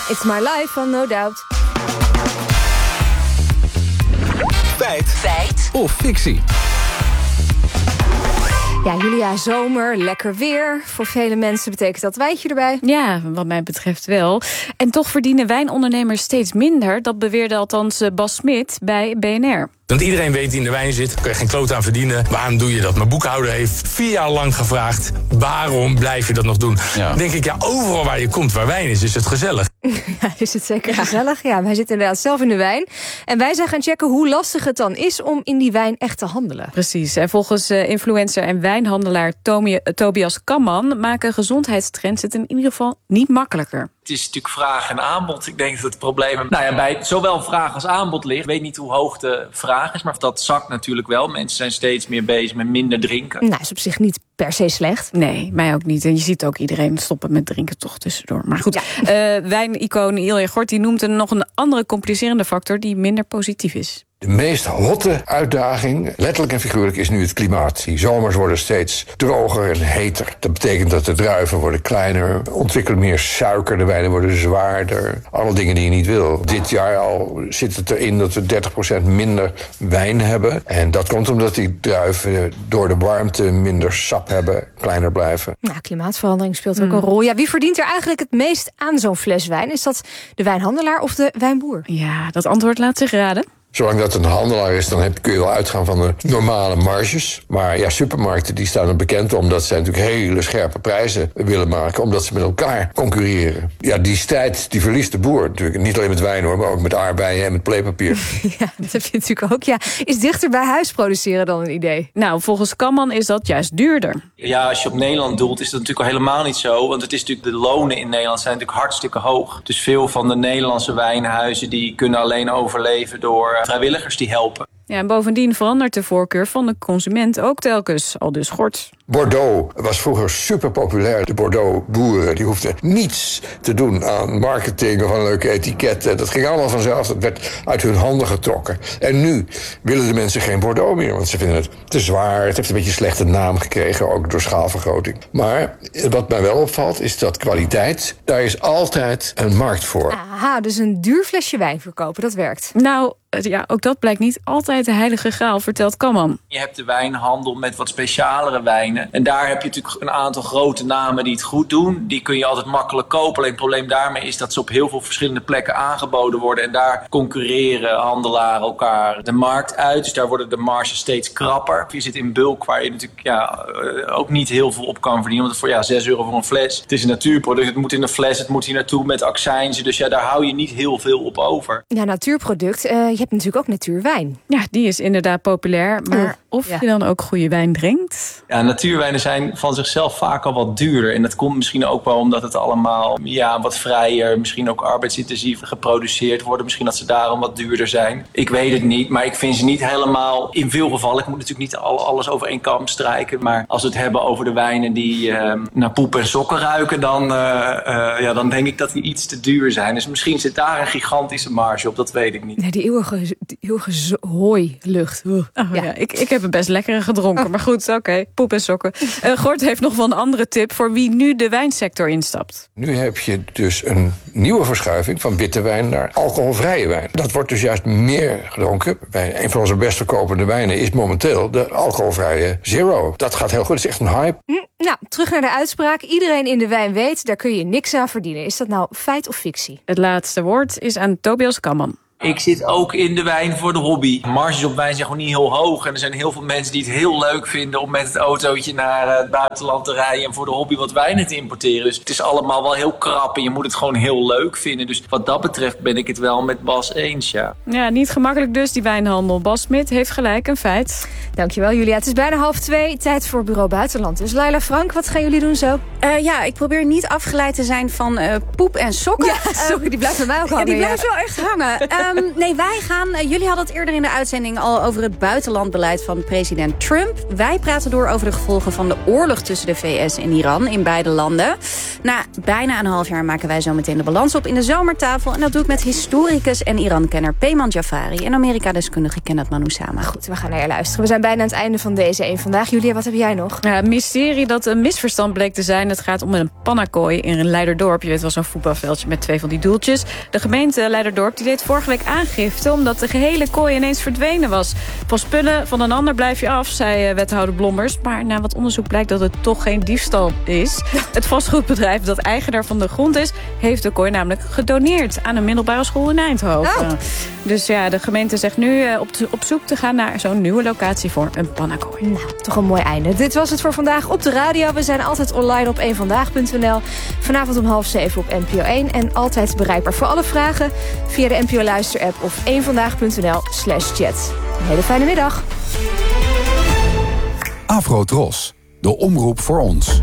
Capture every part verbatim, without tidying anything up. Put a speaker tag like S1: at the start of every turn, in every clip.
S1: It's My Life van No Doubt.
S2: Feit. Feit. Of fictie.
S1: Ja, Julia, zomer, lekker weer. Voor vele mensen betekent dat wijtje erbij.
S3: Ja, wat mij betreft wel. En toch verdienen wijnondernemers steeds minder. Dat beweerde althans Bas Smit bij B N R.
S4: Want iedereen weet die in de wijn zit, kun je geen kloot aan verdienen. Waarom doe je dat? Mijn boekhouder heeft vier jaar lang gevraagd, waarom blijf je dat nog doen? Ja. Dan denk ik, ja, overal waar je komt, waar wijn is, is het gezellig.
S1: Ja, is het zeker gezellig? Ja, wij zitten inderdaad zelf in de wijn. En wij zijn gaan checken hoe lastig het dan is om in die wijn echt te handelen.
S3: Precies. En volgens uh, influencer en wijnhandelaar Tomi- Tobias Kamman maken gezondheidstrends het in ieder geval niet makkelijker.
S5: Het is natuurlijk vraag en aanbod. Ik denk dat het probleem nou ja, bij zowel vraag als aanbod ligt. Ik weet niet hoe hoog de vraag is, maar dat zakt natuurlijk wel. Mensen zijn steeds meer bezig met minder drinken.
S1: Nou, is op zich niet per se slecht.
S3: Nee, mij ook niet. En je ziet ook iedereen stoppen met drinken toch tussendoor. Maar goed, ja. uh, wijnicoon Ilja Gort die noemt er nog een andere complicerende factor die minder positief is.
S6: De meest hotte uitdaging, letterlijk en figuurlijk, is nu het klimaat. Die zomers worden steeds droger en heter. Dat betekent dat de druiven worden kleiner, ontwikkelen meer suiker, de wijnen worden zwaarder. Alle dingen die je niet wil. Dit jaar al zit het erin dat we dertig procent minder wijn hebben. En dat komt omdat die druiven door de warmte minder sap hebben, kleiner blijven.
S1: Nou, klimaatverandering speelt ook mm. een rol. Ja, wie verdient er eigenlijk het meest aan zo'n fles wijn? Is dat de wijnhandelaar of de wijnboer?
S3: Ja, dat antwoord laat zich raden.
S6: Zolang dat een handelaar is, dan heb, kun je wel uitgaan van de normale marges. Maar ja, supermarkten die staan er bekend om dat ze natuurlijk hele scherpe prijzen willen maken, omdat ze met elkaar concurreren. Ja, die strijd die verliest de boer natuurlijk. Niet alleen met wijn hoor, maar ook met aardbeien en met pleepapier.
S1: Ja, dat heb je natuurlijk ook. Ja, is dichter bij huis produceren dan een idee?
S3: Nou, volgens Kamman is dat juist duurder.
S5: Ja, als je op Nederland doelt, is dat natuurlijk al helemaal niet zo. Want het is natuurlijk, de lonen in Nederland zijn natuurlijk hartstikke hoog. Dus veel van de Nederlandse wijnhuizen die kunnen alleen overleven door vrijwilligers die helpen.
S3: Ja, en bovendien verandert de voorkeur van de consument ook telkens, al dus Gort.
S6: Bordeaux was vroeger super populair. De Bordeaux-boeren die hoefden niets te doen aan marketing of aan leuke etiketten. Dat ging allemaal vanzelf. Dat werd uit hun handen getrokken. En nu willen de mensen geen Bordeaux meer, want ze vinden het te zwaar. Het heeft een beetje een slechte naam gekregen, ook door schaalvergroting. Maar wat mij wel opvalt, is dat kwaliteit, daar is altijd een markt voor.
S1: Aha, dus een duur flesje wijn verkopen, dat werkt.
S3: Nou, ja, ook dat blijkt niet altijd de heilige graal, vertelt Kamman.
S5: Je hebt de wijnhandel met wat specialere wijnen. En daar heb je natuurlijk een aantal grote namen die het goed doen. Die kun je altijd makkelijk kopen. Alleen het probleem daarmee is dat ze op heel veel verschillende plekken aangeboden worden. En daar concurreren handelaren elkaar de markt uit. Dus daar worden de marges steeds krapper. Je zit in bulk waar je natuurlijk ja, ook niet heel veel op kan verdienen. Want voor ja, zes euro voor een fles. Het is een natuurproduct. Het moet in een fles. Het moet hier naartoe met accijnzen. Dus ja, daar hou je niet heel veel op over.
S1: Ja, natuurproduct. Uh, je hebt natuurlijk ook natuurwijn.
S3: Ja, die is inderdaad populair. Maar uh, of ja. je dan ook goede wijn drinkt?
S5: Ja, natuurwijnen zijn van zichzelf vaak al wat duurder. En dat komt misschien ook wel omdat het allemaal ja, wat vrijer, misschien ook arbeidsintensief geproduceerd worden. Misschien dat ze daarom wat duurder zijn. Ik weet het niet, maar ik vind ze niet helemaal, in veel gevallen, ik moet natuurlijk niet alles over één kam strijken, maar als we het hebben over de wijnen die uh, naar poep en sokken ruiken, dan, uh, uh, ja, dan denk ik dat die iets te duur zijn. Dus misschien zit daar een gigantische marge op, dat weet ik niet.
S1: Nee, die eeuwige, die eeuwige hooilucht.
S3: Oh, ja. Ja, ik, ik heb een best lekkere gedronken, oh. Maar goed, oké, okay, poep en sokken. Uh, Gort heeft nog wel een andere tip voor wie nu de wijnsector instapt.
S6: Nu heb je dus een nieuwe verschuiving van witte wijn naar alcoholvrije wijn. Dat wordt dus juist meer gedronken. Bij een van onze best verkopende wijnen is momenteel de alcoholvrije Zero. Dat gaat heel goed, dat is echt een hype.
S1: Hm, nou, terug naar de uitspraak. Iedereen in de wijn weet, daar kun je niks aan verdienen. Is dat nou feit of fictie?
S3: Het laatste woord is aan Tobias Kamman.
S5: Ik zit ook in de wijn voor de hobby. Marges op wijn zijn gewoon niet heel hoog. En er zijn heel veel mensen die het heel leuk vinden om met het autootje naar het buitenland te rijden en voor de hobby wat wijnen te importeren. Dus het is allemaal wel heel krap en je moet het gewoon heel leuk vinden. Dus wat dat betreft ben ik het wel met Bas eens, ja.
S3: Ja, niet gemakkelijk dus, die wijnhandel. Bas Smit heeft gelijk, een feit.
S1: Dankjewel, Julia. Het is bijna half twee. Tijd voor Bureau Buitenland. Dus Laila, Frank, wat gaan jullie doen zo?
S7: Uh, ja, ik probeer niet afgeleid te zijn van uh, poep en sokken.
S1: Ja, sokken, die blijven bij mij ook hangen.
S7: Ja, die blijven ja. wel echt hangen. um, nee, wij gaan... Uh, jullie hadden het eerder in de uitzending al over het buitenlandbeleid van president Trump. Wij praten door over de gevolgen van de oorlog tussen de V S en Iran in beide landen. Na bijna een half jaar maken wij zo meteen de balans op in de zomertafel. En dat doe ik met historicus en Iran-kenner Peyman Jafari en Amerika-deskundige Kenneth Manoussama.
S1: Goed, we gaan naar je luisteren. We zijn bijna aan het einde van deze één Vandaag. Julia, wat heb jij nog?
S3: Ja, een mysterie dat een misverstand bleek te zijn. Het gaat om een pannakooi in een Leiderdorp. Je weet wel, zo'n voetbalveldje met twee van die doeltjes. De gemeente Leiderdorp die deed vorige week aangifte omdat de gehele kooi ineens verdwenen was. Van spullen van een ander blijf je af, zei wethouder Blommers. Maar na wat onderzoek blijkt dat het toch geen diefstal is. Het vastgoedbedrijf dat eigenaar van de grond is, heeft de kooi namelijk gedoneerd aan een middelbare school in Eindhoven. Oh. Dus ja, de gemeente zegt nu op, op zoek te gaan naar zo'n nieuwe locatie voor een pannakooi.
S1: Nou, toch een mooi einde. Dit was het voor vandaag op de radio. We zijn altijd online op één vandaag punt n l. Vanavond om half zeven op N P O één. En altijd bereikbaar voor alle vragen via de N P O Luister-app of één vandaag punt n l slash chat. Een hele fijne middag.
S2: Afro-Tros, de omroep voor ons.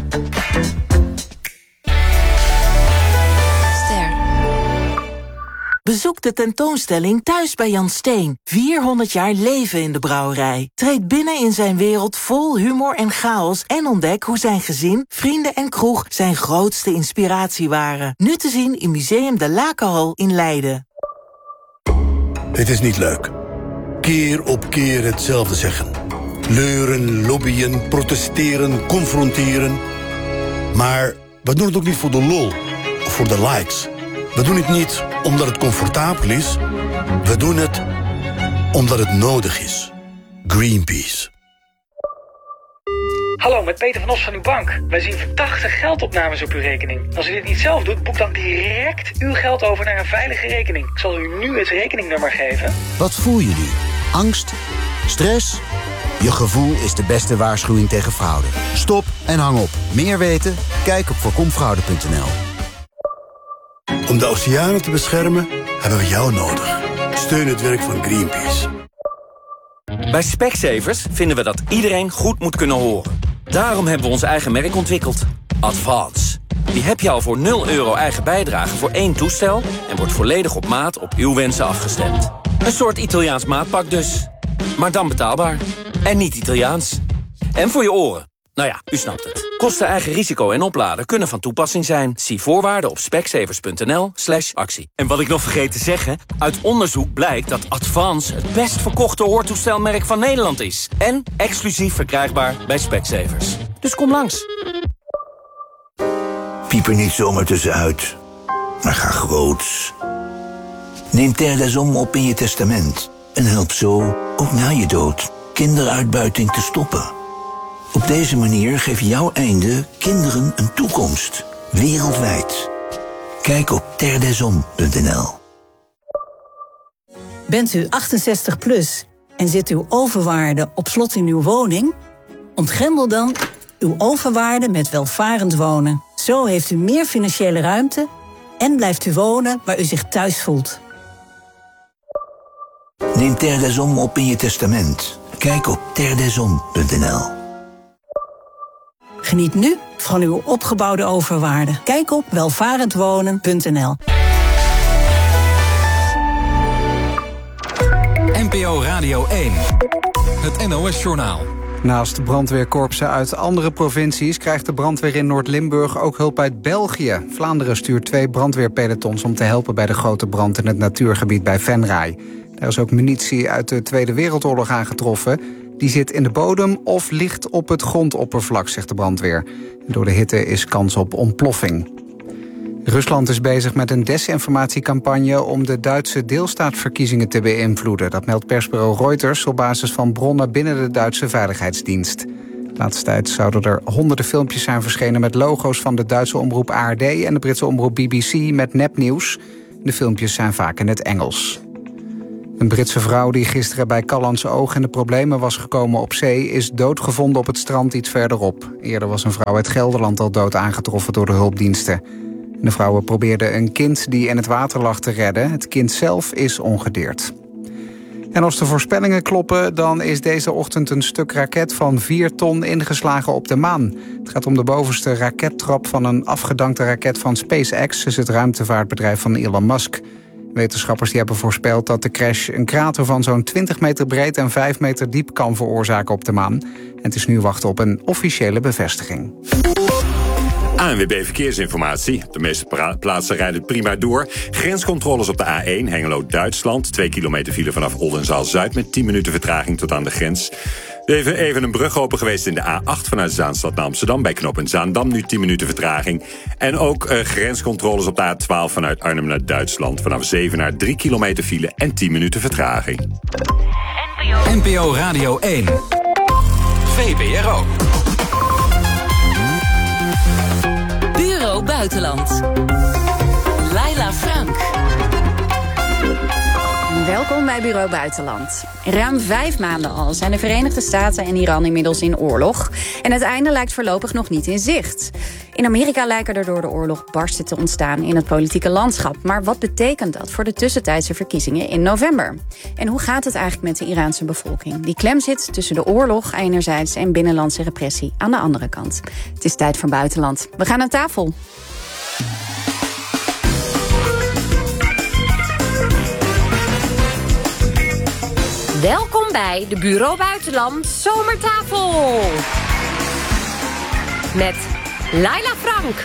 S8: Bezoek de tentoonstelling Thuis bij Jan Steen. vierhonderd jaar leven in de brouwerij. Treed binnen in zijn wereld vol humor en chaos en ontdek hoe zijn gezin, vrienden en kroeg zijn grootste inspiratie waren. Nu te zien in Museum de Lakenhal in Leiden.
S9: Het is niet leuk. Keer op keer hetzelfde zeggen. Leuren, lobbyen, protesteren, confronteren. Maar we doen het ook niet voor de lol of voor de likes. We doen het niet omdat het comfortabel is. We doen het omdat het nodig is. Greenpeace.
S10: Hallo, met Peter van Os van uw bank. Wij zien verdachte geldopnames op uw rekening. Als u dit niet zelf doet, boek dan direct uw geld over naar een veilige rekening. Ik zal u nu het rekeningnummer geven.
S11: Wat voel je nu? Angst? Stress? Je gevoel is de beste waarschuwing tegen fraude. Stop en hang op. Meer weten? Kijk op voorkomfraude punt n l.
S9: Om de oceanen te beschermen hebben we jou nodig. Steun het werk van Greenpeace.
S12: Bij Specsavers vinden we dat iedereen goed moet kunnen horen. Daarom hebben we ons eigen merk ontwikkeld. Advance. Die heb je al voor nul euro eigen bijdrage voor één toestel en wordt volledig op maat op uw wensen afgestemd. Een soort Italiaans maatpak dus. Maar dan betaalbaar. En niet Italiaans. En voor je oren. Nou ja, u snapt het. Kosten, eigen risico en opladen kunnen van toepassing zijn. Zie voorwaarden op specsavers punt n l slash actie. En wat ik nog vergeet te zeggen, uit onderzoek blijkt dat Advance het best verkochte hoortoestelmerk van Nederland is. En exclusief verkrijgbaar bij Specsavers. Dus kom langs.
S13: Piep er niet zomaar tussenuit, maar ga groots. Neem Terre des Hommes op in je testament en help zo, ook na je dood, kinderuitbuiting te stoppen. Op deze manier geeft jouw einde kinderen een toekomst. Wereldwijd. Kijk op terre des hommes punt n l.
S14: Bent u achtenzestig plus en zit uw overwaarde op slot in uw woning? Ontgrendel dan uw overwaarde met welvarend wonen. Zo heeft u meer financiële ruimte en blijft u wonen waar u zich thuis voelt.
S13: Neem Terre des Hommes op in je testament. Kijk op terre des hommes punt n l.
S14: Geniet nu van uw opgebouwde overwaarde. Kijk op welvarendwonen punt n l.
S2: N P O Radio één. Het N O S-journaal.
S15: Naast brandweerkorpsen uit andere provincies krijgt de brandweer in Noord-Limburg ook hulp uit België. Vlaanderen stuurt twee brandweerpelotons om te helpen bij de grote brand in het natuurgebied bij Venray. Daar is ook munitie uit de Tweede Wereldoorlog aangetroffen. Die zit in de bodem of ligt op het grondoppervlak, zegt de brandweer. Door de hitte is kans op ontploffing. Rusland is bezig met een desinformatiecampagne om de Duitse deelstaatverkiezingen te beïnvloeden. Dat meldt persbureau Reuters op basis van bronnen binnen de Duitse Veiligheidsdienst. De laatste tijd zouden er honderden filmpjes zijn verschenen met logo's van de Duitse omroep A R D en de Britse omroep B B C met nepnieuws. De filmpjes zijn vaak in het Engels. Een Britse vrouw die gisteren bij Callantse Oog in de problemen was gekomen op zee is doodgevonden op het strand iets verderop. Eerder was een vrouw uit Gelderland al dood aangetroffen door de hulpdiensten. De vrouwen probeerden een kind die in het water lag te redden. Het kind zelf is ongedeerd. En als de voorspellingen kloppen, dan is deze ochtend een stuk raket van vier ton ingeslagen op de maan. Het gaat om de bovenste rakettrap van een afgedankte raket van SpaceX, is het ruimtevaartbedrijf van Elon Musk. Wetenschappers die hebben voorspeld dat de crash een krater van zo'n twintig meter breed en vijf meter diep kan veroorzaken op de maan. En het is nu wachten op een officiële bevestiging.
S16: A N W B Verkeersinformatie. Op de meeste pra- plaatsen rijdt het prima door. Grenscontroles op de A één, Hengelo-Duitsland. Twee kilometer file vanaf Oldenzaal-Zuid met tien minuten vertraging tot aan de grens. Even, even een brug open geweest in de A acht vanuit Zaanstad naar Amsterdam. Bij knooppunt Zaandam nu tien minuten vertraging. En ook uh, grenscontroles op de A twaalf vanuit Arnhem naar Duitsland. Vanaf zeven naar drie kilometer file en tien minuten vertraging.
S2: N P O Radio één. V P R O.
S17: Bureau Buitenland. Laila Frank.
S7: Welkom bij Bureau Buitenland. Ruim vijf maanden al zijn de Verenigde Staten en Iran inmiddels in oorlog. En het einde lijkt voorlopig nog niet in zicht. In Amerika lijken er door de oorlog barsten te ontstaan in het politieke landschap. Maar wat betekent dat voor de tussentijdse verkiezingen in november? En hoe gaat het eigenlijk met de Iraanse bevolking? Die klem zit tussen de oorlog enerzijds en binnenlandse repressie aan de andere kant. Het is tijd voor Buitenland. We gaan aan tafel.
S18: Welkom bij de Bureau Buitenland Zomertafel. Met Laila Frank.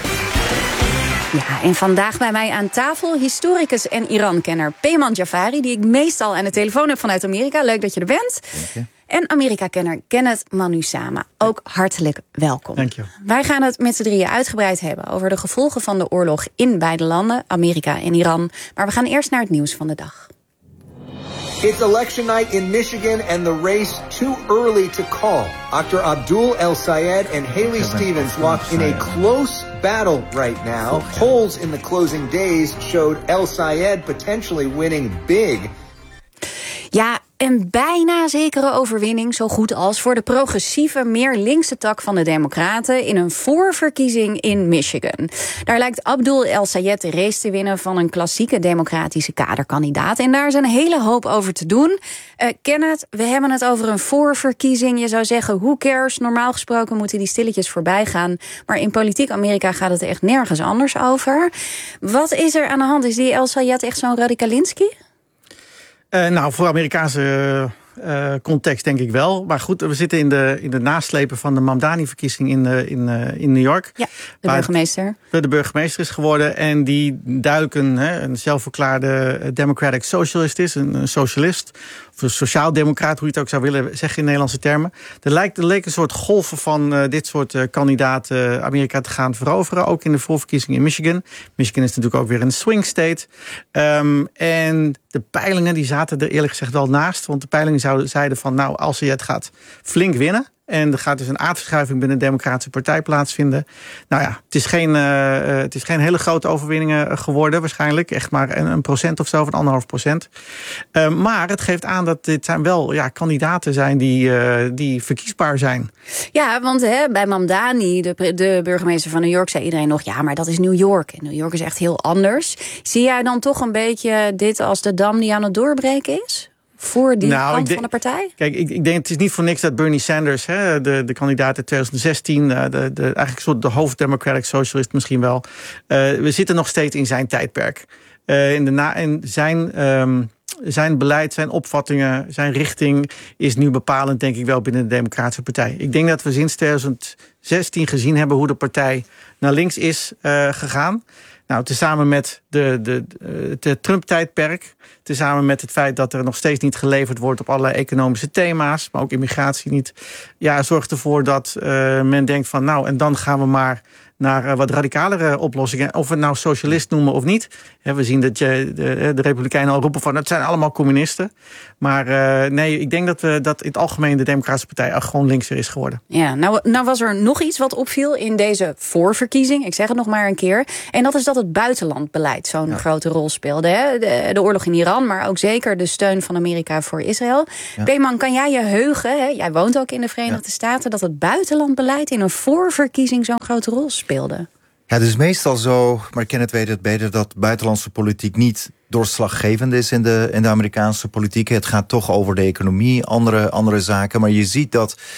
S7: Ja, en vandaag bij mij aan tafel historicus en Iran-kenner Peyman Jafari, die ik meestal aan de telefoon heb vanuit Amerika. Leuk dat je er bent.
S19: Dank je.
S7: En Amerika-kenner Kenneth Manusama. Ook hartelijk welkom.
S19: Dank je.
S7: Wij gaan het met z'n drieën uitgebreid hebben over de gevolgen van de oorlog in beide landen, Amerika en Iran. Maar we gaan eerst naar het nieuws van de dag.
S20: It's election night in Michigan and the race too early to call. Actor Abdul El Sayed and Haley Stevens lock in a close battle right now. Polls in the closing days showed El Sayed potentially winning big.
S7: Ja, een bijna zekere overwinning, zo goed als voor de progressieve, meer linkse tak van de Democraten in een voorverkiezing in Michigan. Daar lijkt Abdul El Sayed de race te winnen van een klassieke democratische kaderkandidaat. En daar is een hele hoop over te doen. Uh, Kenneth, we hebben het over een voorverkiezing. Je zou zeggen, who cares? Normaal gesproken moeten die stilletjes voorbij gaan. Maar in politiek Amerika gaat het echt nergens anders over. Wat is er aan de hand? Is die El Sayed echt zo'n radicalinski?
S19: Uh, nou, voor Amerikaanse uh, context denk ik wel. Maar goed, we zitten in de, in de naslepen van de Mamdani-verkiezing in, uh, in, uh, in New York.
S7: Ja, de burgemeester.
S19: Waar de burgemeester is geworden. En die duidelijk een, hè, een zelfverklaarde democratic socialist is. Een, een socialist. Of een sociaal-democraat, hoe je het ook zou willen zeggen in Nederlandse termen. Er lijkt, er leek een soort golven van uh, dit soort uh, kandidaten uh, Amerika te gaan veroveren. Ook in de voorverkiezingen in Michigan. Michigan is natuurlijk ook weer een swing state. Um, en de peilingen die zaten er eerlijk gezegd wel naast. Want de peilingen zouden, zeiden van nou, als hij het gaat flink winnen. En er gaat dus een aardverschuiving binnen de Democratische Partij plaatsvinden. Nou ja, het is geen, uh, het is geen hele grote overwinningen geworden waarschijnlijk. Echt maar een, een procent of zo, of een anderhalf procent. Uh, maar het geeft aan dat dit zijn wel ja, kandidaten zijn die, uh, die verkiesbaar zijn.
S7: Ja, want hè, bij Mamdani, de, de burgemeester van New York, zei iedereen nog ja, maar dat is New York. En New York is echt heel anders. Zie jij dan toch een beetje dit als de dam die aan het doorbreken is? Voor die nou, kant denk, van de partij?
S19: Kijk, ik, ik denk het is niet voor niks dat Bernie Sanders, hè, de, de kandidaat in twintig zestien, de, de, de, eigenlijk soort de hoofd-democratic socialist misschien wel. Uh, we zitten nog steeds in zijn tijdperk. Uh, in de na, in zijn, um, zijn beleid, zijn opvattingen, zijn richting is nu bepalend, denk ik wel, binnen de Democratische Partij. Ik denk dat we sinds twintig zestien gezien hebben hoe de partij naar links is uh, gegaan. Nou, tezamen met de, de, de, de Trump-tijdperk, tezamen met het feit dat er nog steeds niet geleverd wordt op allerlei economische thema's, maar ook immigratie niet, ja, zorgt ervoor dat uh, men denkt van nou, en dan gaan we maar naar uh, wat radicalere oplossingen. Of we het nou socialist noemen of niet. He, we zien dat je, de, de Republikeinen al roepen van het zijn allemaal communisten. Maar uh, nee, ik denk dat, we, dat in het algemeen de Democratische Partij ook gewoon linkser is geworden.
S7: Ja, nou, nou was er nog iets wat opviel in deze voorverkiezing. Ik zeg het nog maar een keer. En dat is dat het buitenlandbeleid zo'n ja. grote rol speelde. Hè? De, de oorlog in Iran, maar ook zeker de steun van Amerika voor Israël. Ja. Peyman, kan jij je heugen, hè? Jij woont ook in de Verenigde ja. Staten, dat het buitenlandbeleid in een voorverkiezing zo'n grote rol speelde?
S21: Ja, het is meestal zo, maar Kenneth weet het beter, dat buitenlandse politiek niet doorslaggevend is in de, in de Amerikaanse politiek. Het gaat toch over de economie, andere, andere zaken. Maar je ziet dat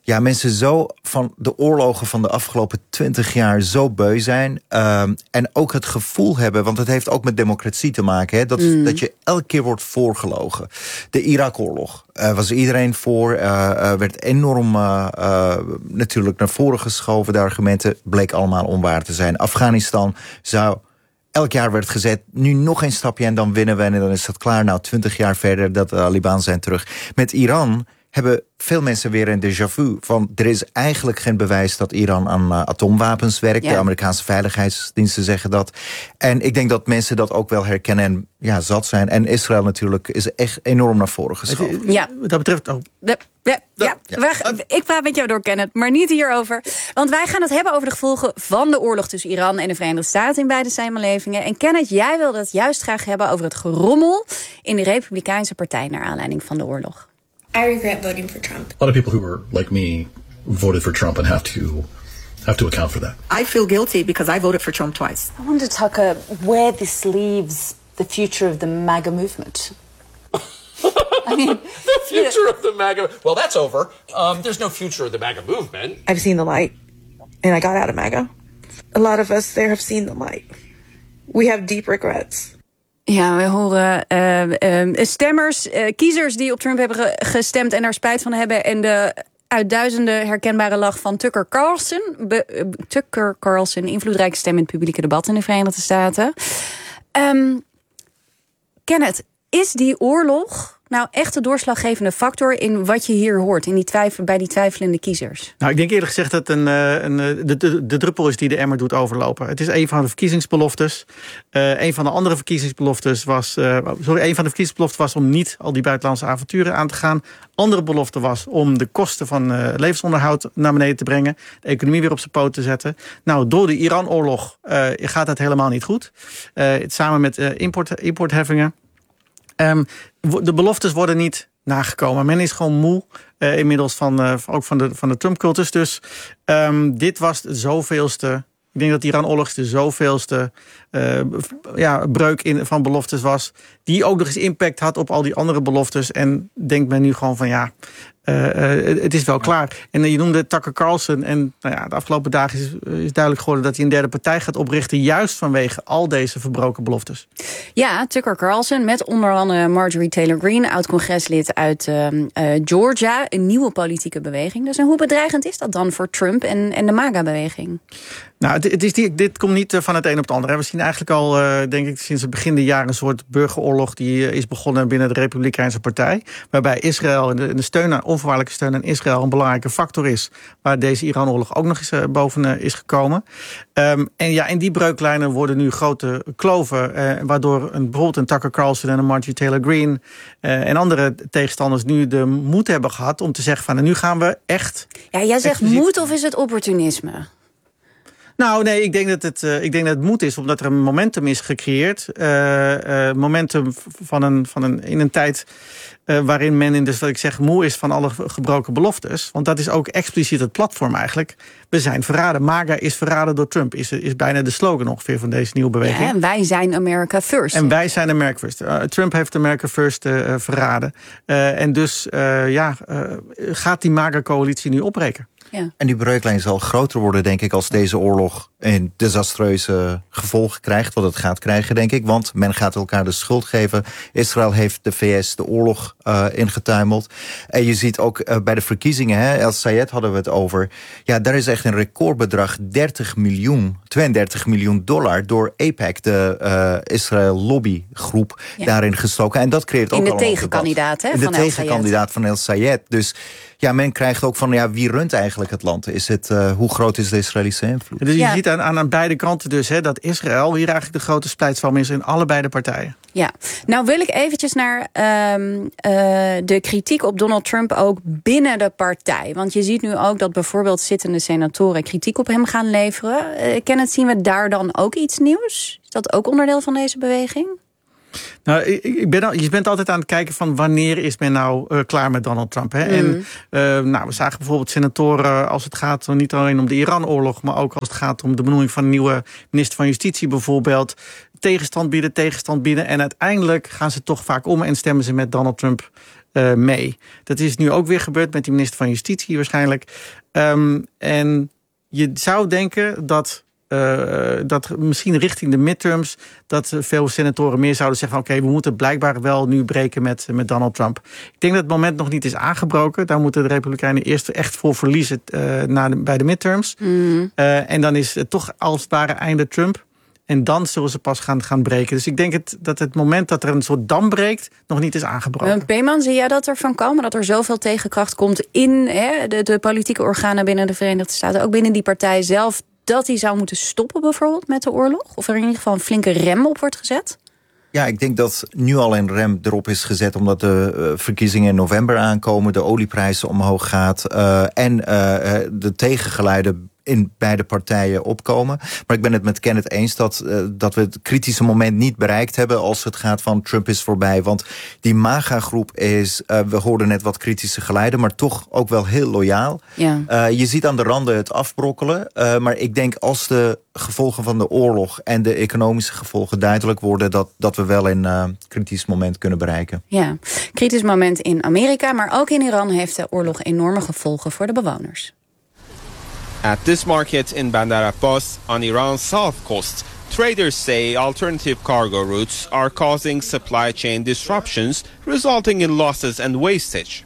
S21: ja, mensen zo van de oorlogen van de afgelopen twintig jaar zo beu zijn. Um, en ook het gevoel hebben, want het heeft ook met democratie te maken. Hè, dat, mm. dat je elke keer wordt voorgelogen. De Irak-oorlog uh, was iedereen voor. Uh, uh, werd enorm uh, uh, natuurlijk naar voren geschoven. De argumenten bleek allemaal onwaar te zijn. Afghanistan zou... Elk jaar werd gezet, nu nog een stapje en dan winnen we en dan is dat klaar. Nou, twintig jaar verder, dat de Taliban zijn terug. Met Iran hebben veel mensen weer een déjà vu van er is eigenlijk geen bewijs dat Iran aan uh, atoomwapens werkt. Ja. De Amerikaanse veiligheidsdiensten zeggen dat. En ik denk dat mensen dat ook wel herkennen en ja, zat zijn. En Israël natuurlijk is echt enorm naar voren geschoven.
S7: Ja.
S19: Wat dat betreft ook.
S7: Ja, ja, ja. ja. Wij, ik praat met jou door, Kenneth, maar niet hierover. Want wij gaan het hebben over de gevolgen van de oorlog tussen Iran en de Verenigde Staten in beide samenlevingen. En Kenneth, jij wilde het juist graag hebben over het gerommel in de Republikeinse Partij naar aanleiding van de oorlog.
S4: I regret voting for Trump.
S22: A lot of people who were like me voted for Trump and have to have to account for that.
S23: I feel guilty because I voted for Trump twice.
S24: I wonder, Tucker, where this leaves the future of the MAGA movement.
S25: I mean, the future of the MAGA. Well, that's over. Um, there's no future of the MAGA movement.
S23: I've seen the light, and I got out of MAGA. A lot of us there have seen the light. We have deep regrets.
S7: Ja, we horen uh, uh, stemmers, uh, kiezers die op Trump hebben ge- gestemd en daar spijt van hebben. En de uit duizenden herkenbare lach van Tucker Carlson. Be- uh, Tucker Carlson, invloedrijke stem in het publieke debat in de Verenigde Staten. Um, Kenneth, is die oorlog nou echt de doorslaggevende factor in wat je hier hoort, in die twijfel, bij die twijfelende kiezers?
S19: Nou, ik denk eerlijk gezegd dat een, een, de, de, de druppel is die de emmer doet overlopen. Het is een van de verkiezingsbeloftes. Uh, een van de andere verkiezingsbeloftes was, uh, sorry, een van de verkiezingsbeloftes was om niet al die buitenlandse avonturen aan te gaan. Andere belofte was om de kosten van uh, levensonderhoud naar beneden te brengen, de economie weer op zijn poot te zetten. Nou, door de Iran-oorlog uh, gaat dat helemaal niet goed. Uh, samen met uh, import, importheffingen. Um, de beloftes worden niet nagekomen. Men is gewoon moe uh, inmiddels van, uh, ook van de, van de Trump-cultus. Dus um, dit was de zoveelste. Ik denk dat die Iran-oorlog de zoveelste uh, ja, breuk in, van beloftes was. Die ook nog eens impact had op al die andere beloftes. En denkt men nu gewoon van ja, uh, uh, het is wel klaar. En uh, je noemde Tucker Carlson. En nou ja, de afgelopen dagen is, is duidelijk geworden dat hij een derde partij gaat oprichten. Juist vanwege al deze verbroken beloftes.
S7: Ja, Tucker Carlson met onder andere Marjorie Taylor Greene, oud-congreslid uit uh, uh, Georgia. Een nieuwe politieke beweging. Dus en hoe bedreigend is dat dan voor Trump en, en de MAGA-beweging?
S19: Nou, het, het is die, dit komt niet van het een op het andere. We zien eigenlijk al, uh, denk ik, sinds het begin der jaren een soort burgeroorlog die uh, is begonnen binnen de Republikeinse Partij. Waarbij Israël en de, de steun, onvoorwaardelijke steun aan Israël een belangrijke factor is. Waar deze Iran-oorlog ook nog eens uh, boven uh, is gekomen. Um, en ja, in die breuklijnen worden nu grote kloven. Uh, waardoor een, bijvoorbeeld een Tucker Carlson en een Marjorie Taylor Greene uh, en andere tegenstanders nu de moed hebben gehad om te zeggen van en nu gaan we echt.
S7: Ja, jij zegt explosief... moed of is het opportunisme?
S19: Nou, nee, ik denk dat het, uh, ik denk dat het moed is, omdat er een momentum is gecreëerd. Uh, uh, momentum van een, van een, in een tijd uh, waarin men in, dus wat ik zeg, moe is van alle gebroken beloftes. Want dat is ook expliciet het platform eigenlijk. We zijn verraden. MAGA is verraden door Trump. Is, is bijna de slogan ongeveer van deze nieuwe beweging.
S7: Ja, en wij zijn America First.
S19: En wij zijn America First. Uh, Trump heeft America First uh, verraden. Uh, en dus uh, ja, uh, gaat die MAGA-coalitie nu opbreken.
S7: Ja.
S21: En die breuklijn zal groter worden, denk ik, als deze oorlog een desastreuze gevolgen krijgt. Wat het gaat krijgen, denk ik. Want men gaat elkaar de schuld geven. Israël heeft de V S de oorlog uh, ingetuimeld. En je ziet ook uh, bij de verkiezingen, hè, El Sayed hadden we het over. Ja, daar is echt een recordbedrag, dertig miljoen, tweeëndertig miljoen dollar door AIPAC, de uh, Israël lobbygroep, ja. daarin gestoken. En dat creëert ook
S7: in de
S21: al
S7: tegenkandidaat, hè,
S21: In de
S7: van
S21: tegenkandidaat van El Sayed. Dus ja, men krijgt ook van, ja, wie runt eigenlijk het land? Is het, uh, hoe groot is de Israëlische invloed?
S19: Dus je
S7: ja.
S19: ziet aan, aan, aan beide kanten dus hè, dat Israël hier eigenlijk de grote splijtswam is in allebei de partijen.
S7: Ja, nou wil ik eventjes naar um, uh, de kritiek op Donald Trump ook binnen de partij. Want je ziet nu ook dat bijvoorbeeld zittende senatoren kritiek op hem gaan leveren. Uh, Kenneth, zien we daar dan ook iets nieuws? Is dat ook onderdeel van deze beweging?
S19: Nou, ik ben al, je bent altijd aan het kijken van wanneer is men nou uh, klaar met Donald Trump. Hè? Mm. En uh, nou, we zagen bijvoorbeeld senatoren als het gaat niet alleen om de Iran-oorlog, maar ook als het gaat om de benoeming van een nieuwe minister van Justitie bijvoorbeeld. Tegenstand bieden, tegenstand bieden. En uiteindelijk gaan ze toch vaak om en stemmen ze met Donald Trump uh, mee. Dat is nu ook weer gebeurd met die minister van Justitie waarschijnlijk. Um, en je zou denken dat... Uh, dat misschien richting de midterms... dat veel senatoren meer zouden zeggen... oké, okay, we moeten blijkbaar wel nu breken met, met Donald Trump. Ik denk dat het moment nog niet is aangebroken. Daar moeten de Republikeinen eerst echt voor verliezen... Uh, na de, bij de midterms. Mm. Uh, en dan is het toch als het ware einde Trump. En dan zullen ze pas gaan, gaan breken. Dus ik denk het, dat het moment dat er een soort dam breekt... nog niet is aangebroken.
S7: Uh, Peeman, zie jij dat ervan komen? Dat er zoveel tegenkracht komt in hè, de, de politieke organen... binnen de Verenigde Staten, ook binnen die partij zelf... dat hij zou moeten stoppen bijvoorbeeld met de oorlog? Of er in ieder geval een flinke rem op wordt gezet?
S21: Ja, ik denk dat nu al een rem erop is gezet... omdat de uh, verkiezingen in november aankomen... de olieprijzen omhoog gaat... Uh, en uh, de tegengeluiden in beide partijen opkomen. Maar ik ben het met Kenneth eens dat, uh, dat we het kritische moment niet bereikt hebben... als het gaat van Trump is voorbij. Want die MAGA-groep is, uh, we hoorden net wat kritische geluiden... maar toch ook wel heel loyaal. Ja. Uh, je ziet aan de randen het afbrokkelen. Uh, maar ik denk als de gevolgen van de oorlog... en de economische gevolgen duidelijk worden... dat, dat we wel een uh, kritisch moment kunnen bereiken.
S7: Ja, kritisch moment in Amerika... maar ook in Iran heeft de oorlog enorme gevolgen voor de bewoners.
S1: At this market in Bandar Abbas on Iran's south coast, traders say alternative cargo routes are causing supply chain disruptions, resulting in losses and wastage.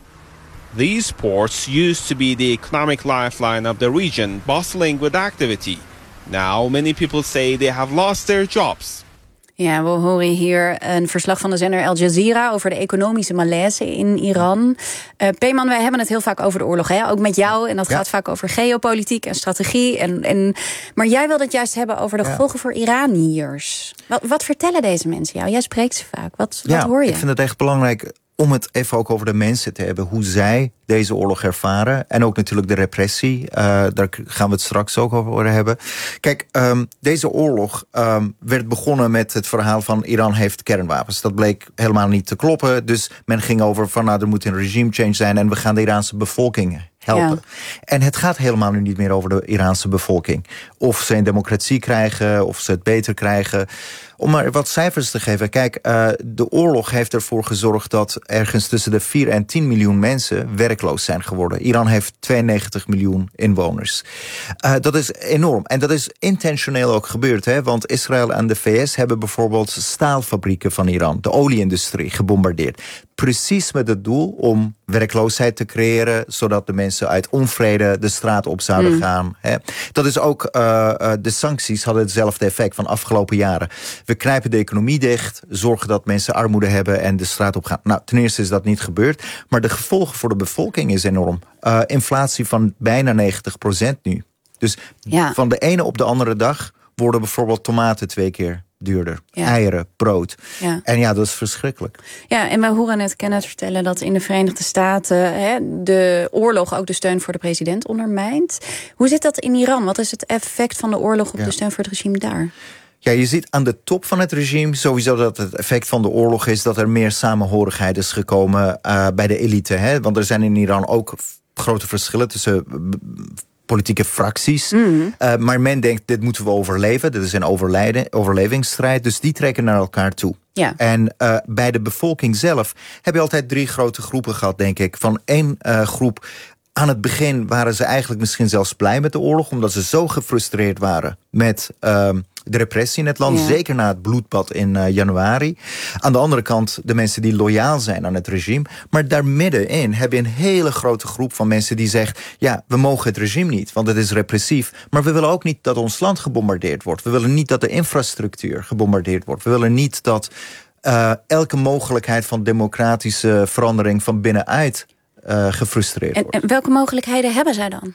S1: These ports used to be the economic lifeline of the region, bustling with activity. Now many people say they have lost their jobs.
S7: Ja, we horen hier een verslag van de zender Al Jazeera... over de economische malaise in Iran. Uh, Peeman, wij hebben het heel vaak over de oorlog, hè? Ook met jou. En dat ja. gaat vaak over geopolitiek en strategie. En, en, maar jij wilde het juist hebben over de ja. gevolgen voor Iraniërs. Wat, wat vertellen deze mensen jou? Jij spreekt ze vaak. Wat,
S21: ja,
S7: wat hoor je?
S21: Ik vind het echt belangrijk om het even ook over de mensen te hebben. Hoe zij deze oorlog ervaren. En ook natuurlijk de repressie. Uh, daar gaan we het straks ook over hebben. Kijk, um, deze oorlog um, werd begonnen met het verhaal van Iran heeft kernwapens. Dat bleek helemaal niet te kloppen. Dus men ging over van nou, er moet een regime change zijn... en we gaan de Iraanse bevolking helpen. Ja. En het gaat helemaal nu niet meer over de Iraanse bevolking. Of ze een democratie krijgen, of ze het beter krijgen. Om maar wat cijfers te geven. Kijk, uh, de oorlog heeft ervoor gezorgd dat ergens tussen de vier en tien miljoen mensen werkloos zijn geworden. Iran heeft tweeënnegentig miljoen inwoners. Uh, dat is enorm. En dat is intentioneel ook gebeurd. Hè? Want Israël en de V S hebben bijvoorbeeld staalfabrieken van Iran, de olieindustrie, gebombardeerd. Precies met het doel om werkloosheid te creëren, zodat de mensen uit onvrede de straat op zouden mm. gaan. Hè. Dat is ook, uh, uh, de sancties hadden hetzelfde effect van afgelopen jaren. We knijpen de economie dicht, zorgen dat mensen armoede hebben en de straat op gaan. Nou, ten eerste is dat niet gebeurd, maar de gevolgen voor de bevolking is enorm. Uh, inflatie van bijna negentig procent nu. Dus ja. van de ene op de andere dag worden bijvoorbeeld tomaten twee keer duurder. Ja. Eieren, brood. Ja. En ja, dat is verschrikkelijk.
S7: Ja, en wij horen net Kenneth vertellen dat in de Verenigde Staten hè, de oorlog ook de steun voor de president ondermijnt. Hoe zit dat in Iran? Wat is het effect van de oorlog op ja. de steun voor het regime daar?
S21: Ja, je ziet aan de top van het regime sowieso dat het effect van de oorlog is dat er meer samenhorigheid is gekomen uh, bij de elite. Hè? Want er zijn in Iran ook grote verschillen tussen politieke fracties. Mm-hmm. Uh, maar men denkt, dit moeten we overleven. Dit is een overlevingsstrijd. Dus die trekken naar elkaar toe. Ja. En uh, bij de bevolking zelf heb je altijd drie grote groepen gehad, denk ik. Van één uh, groep. Aan het begin waren ze eigenlijk misschien zelfs blij met de oorlog, omdat ze zo gefrustreerd waren met uh, de repressie in het land. Ja. Zeker na het bloedbad in uh, januari. Aan de andere kant de mensen die loyaal zijn aan het regime. Maar daar middenin heb je een hele grote groep van mensen die zegt, ja, we mogen het regime niet, want het is repressief. Maar we willen ook niet dat ons land gebombardeerd wordt. We willen niet dat de infrastructuur gebombardeerd wordt. We willen niet dat uh, elke mogelijkheid van democratische verandering van binnenuit Uh, gefrustreerd
S7: en,
S21: wordt.
S7: En welke mogelijkheden hebben zij dan?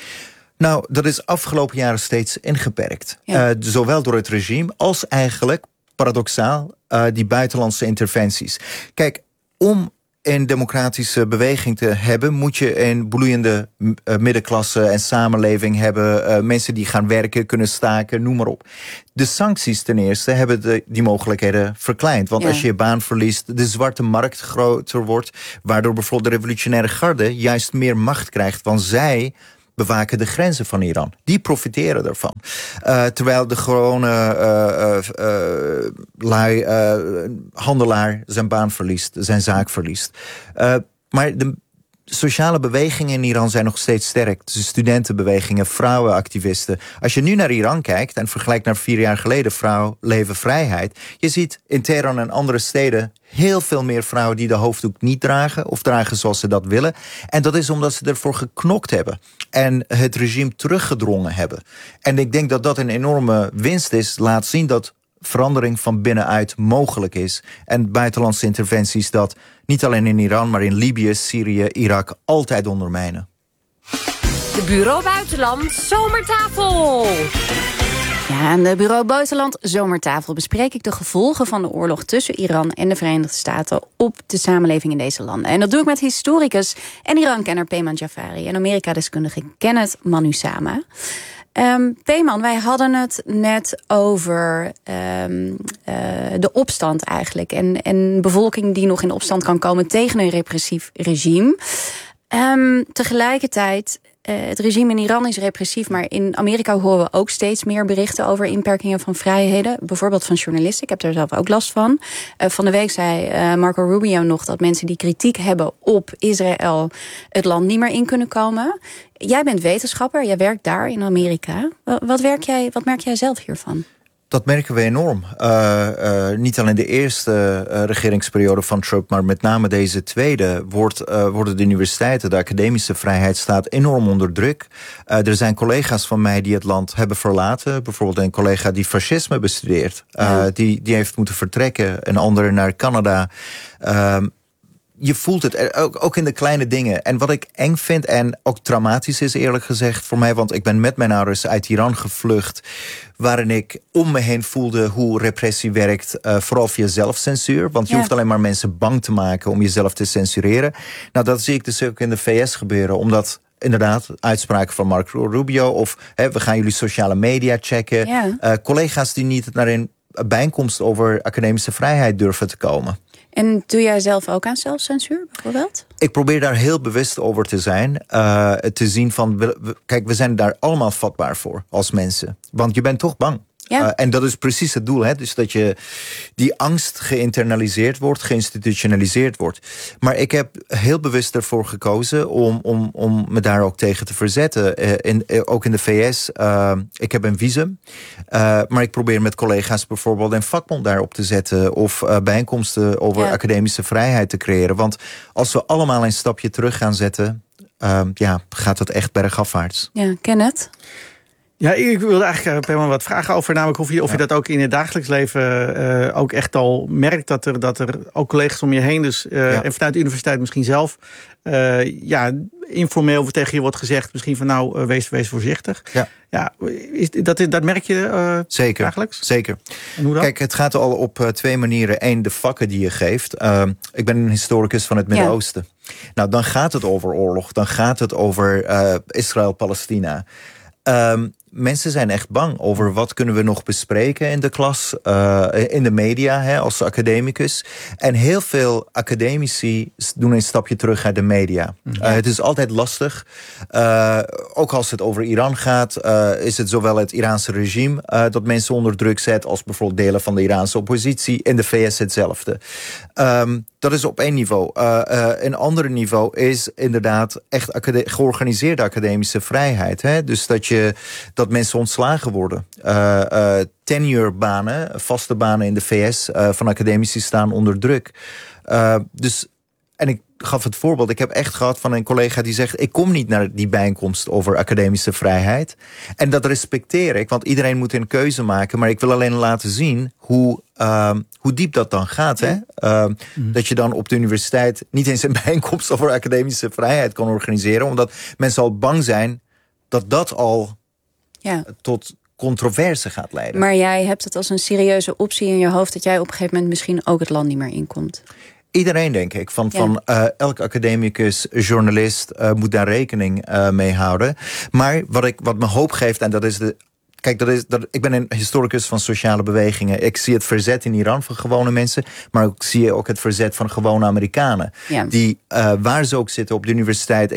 S21: Nou, dat is afgelopen jaren steeds ingeperkt. Ja. Uh, zowel door het regime als eigenlijk, paradoxaal, uh, die buitenlandse interventies. Kijk, om een democratische beweging te hebben, moet je een bloeiende uh, middenklasse en samenleving hebben. Uh, mensen die gaan werken, kunnen staken, noem maar op. De sancties ten eerste hebben de, die mogelijkheden verkleind. Want ja. als je je baan verliest, de zwarte markt groter wordt, waardoor bijvoorbeeld de revolutionaire garde juist meer macht krijgt. Want zij bewaken de grenzen van Iran. Die profiteren ervan. Uh, terwijl de gewone uh, uh, uh, lui, uh, handelaar zijn baan verliest, zijn zaak verliest. Uh, maar de sociale bewegingen in Iran zijn nog steeds sterk. Dus studentenbewegingen, vrouwenactivisten. Als je nu naar Iran kijkt en vergelijkt naar vier jaar geleden vrouw, leven, vrijheid. Je ziet in Teheran en andere steden heel veel meer vrouwen die de hoofddoek niet dragen. Of dragen zoals ze dat willen. En dat is omdat ze ervoor geknokt hebben. En het regime teruggedrongen hebben. En ik denk dat dat een enorme winst is. Laat zien dat verandering van binnenuit mogelijk is. En buitenlandse interventies dat niet alleen in Iran, maar in Libië, Syrië, Irak altijd ondermijnen.
S18: De Bureau Buitenland Zomertafel.
S7: Ja, aan de Bureau Buitenland Zomertafel bespreek ik de gevolgen van de oorlog tussen Iran en de Verenigde Staten op de samenleving in deze landen. En dat doe ik met historicus en Iran-kenner Peyman Jafari en Amerika-deskundige Kenneth Manusama. Um, Peyman, wij hadden het net over um, uh, de opstand eigenlijk. En, en bevolking die nog in opstand kan komen tegen een repressief regime. Um, tegelijkertijd, uh, het regime in Iran is repressief, maar in Amerika horen we ook steeds meer berichten over inperkingen van vrijheden. Bijvoorbeeld van journalisten. Ik heb daar zelf ook last van. Uh, van de week zei uh, Marco Rubio nog dat mensen die kritiek hebben op Israël het land niet meer in kunnen komen. Jij bent wetenschapper, jij werkt daar in Amerika. Wat, werk jij, wat merk jij zelf hiervan?
S21: Dat merken we enorm. Uh, uh, niet alleen de eerste uh, regeringsperiode van Trump, maar met name deze tweede wordt, uh, worden de universiteiten, de academische vrijheid staat enorm onder druk. Uh, er zijn collega's van mij die het land hebben verlaten. Bijvoorbeeld een collega die fascisme bestudeert. Uh, ja. die, die heeft moeten vertrekken. Een andere naar Canada. Uh, Je voelt het, ook, ook in de kleine dingen. En wat ik eng vind en ook traumatisch is eerlijk gezegd voor mij, want ik ben met mijn ouders uit Iran gevlucht, waarin ik om me heen voelde hoe repressie werkt, uh, vooral via zelfcensuur. Want je ja. hoeft alleen maar mensen bang te maken om jezelf te censureren. Nou, dat zie ik dus ook in de V S gebeuren, omdat inderdaad, uitspraken van Marco Rubio of hè, we gaan jullie sociale media checken. Ja. Uh, collega's die niet naar een bijeenkomst over academische vrijheid durven te komen.
S7: En doe jij zelf ook aan zelfcensuur bijvoorbeeld?
S21: Ik probeer daar heel bewust over te zijn. Uh, te zien van, we, we, kijk, we zijn daar allemaal vatbaar voor als mensen. Want je bent toch bang. Ja. Uh, en dat is precies het doel. Hè? Dus dat je die angst geïnternaliseerd wordt, geïnstitutionaliseerd wordt. Maar ik heb heel bewust ervoor gekozen om, om, om me daar ook tegen te verzetten. Uh, in, uh, ook in de V S. Uh, ik heb een visum. Uh, maar ik probeer met collega's bijvoorbeeld een vakbond daarop te zetten. Of uh, bijeenkomsten over ja. academische vrijheid te creëren. Want als we allemaal een stapje terug gaan zetten, uh, ja, gaat het echt bergafwaarts.
S7: Ja, Kenneth?
S19: Ja, ik wilde eigenlijk uh, wat vragen over. Namelijk of je, of je ja. dat ook in het dagelijks leven uh, ook echt al merkt. Dat er, dat er ook collega's om je heen, dus, uh, ja. en vanuit de universiteit misschien zelf, uh, ja, informeel tegen je wordt gezegd, misschien van nou, uh, wees, wees voorzichtig. Ja. Ja, is, dat, dat merk je uh,
S21: zeker,
S19: dagelijks?
S21: Zeker.
S19: En hoe dan?
S21: Kijk, het gaat al op uh, twee manieren. Eén, de vakken die je geeft. Uh, ik ben een historicus van het Midden-Oosten. Ja. Nou, dan gaat het over oorlog. Dan gaat het over uh, Israël-Palestina. Um, Mensen zijn echt bang over wat kunnen we nog bespreken in de klas, uh, in de media, hè, als academicus. En heel veel academici doen een stapje terug naar de media. Ja. Uh, het is altijd lastig. Uh, ook als het over Iran gaat, uh, is het zowel het Iraanse regime uh, dat mensen onder druk zet, als bijvoorbeeld delen van de Iraanse oppositie. In de V S hetzelfde. Um, dat is op één niveau. Uh, uh, een ander niveau is inderdaad echt acade- georganiseerde academische vrijheid. Hè? Dus dat je dat mensen ontslagen worden. Uh, uh, tenurebanen, vaste banen in de V S uh, van academici staan onder druk. Uh, dus, en ik gaf het voorbeeld, ik heb echt gehad van een collega die zegt, ik kom niet naar die bijeenkomst over academische vrijheid. En dat respecteer ik, want iedereen moet een keuze maken, maar ik wil alleen laten zien hoe, uh, hoe diep dat dan gaat. Hè? Uh, mm. Dat je dan op de universiteit niet eens een bijeenkomst over academische vrijheid kan organiseren, omdat mensen al bang zijn dat dat al ja. tot controverse gaat leiden.
S7: Maar jij hebt het als een serieuze optie in je hoofd dat jij op een gegeven moment misschien ook het land niet meer inkomt.
S21: Iedereen, denk ik. Van, ja. van uh, elk academicus, journalist uh, moet daar rekening uh, mee houden. Maar wat, ik, wat me hoop geeft, en dat is de... Kijk, dat is, dat, ik ben een historicus van sociale bewegingen. Ik zie het verzet in Iran van gewone mensen, maar ik zie ook het verzet van gewone Amerikanen. Ja. Die, uh, waar ze ook zitten op de universiteit. Ik heb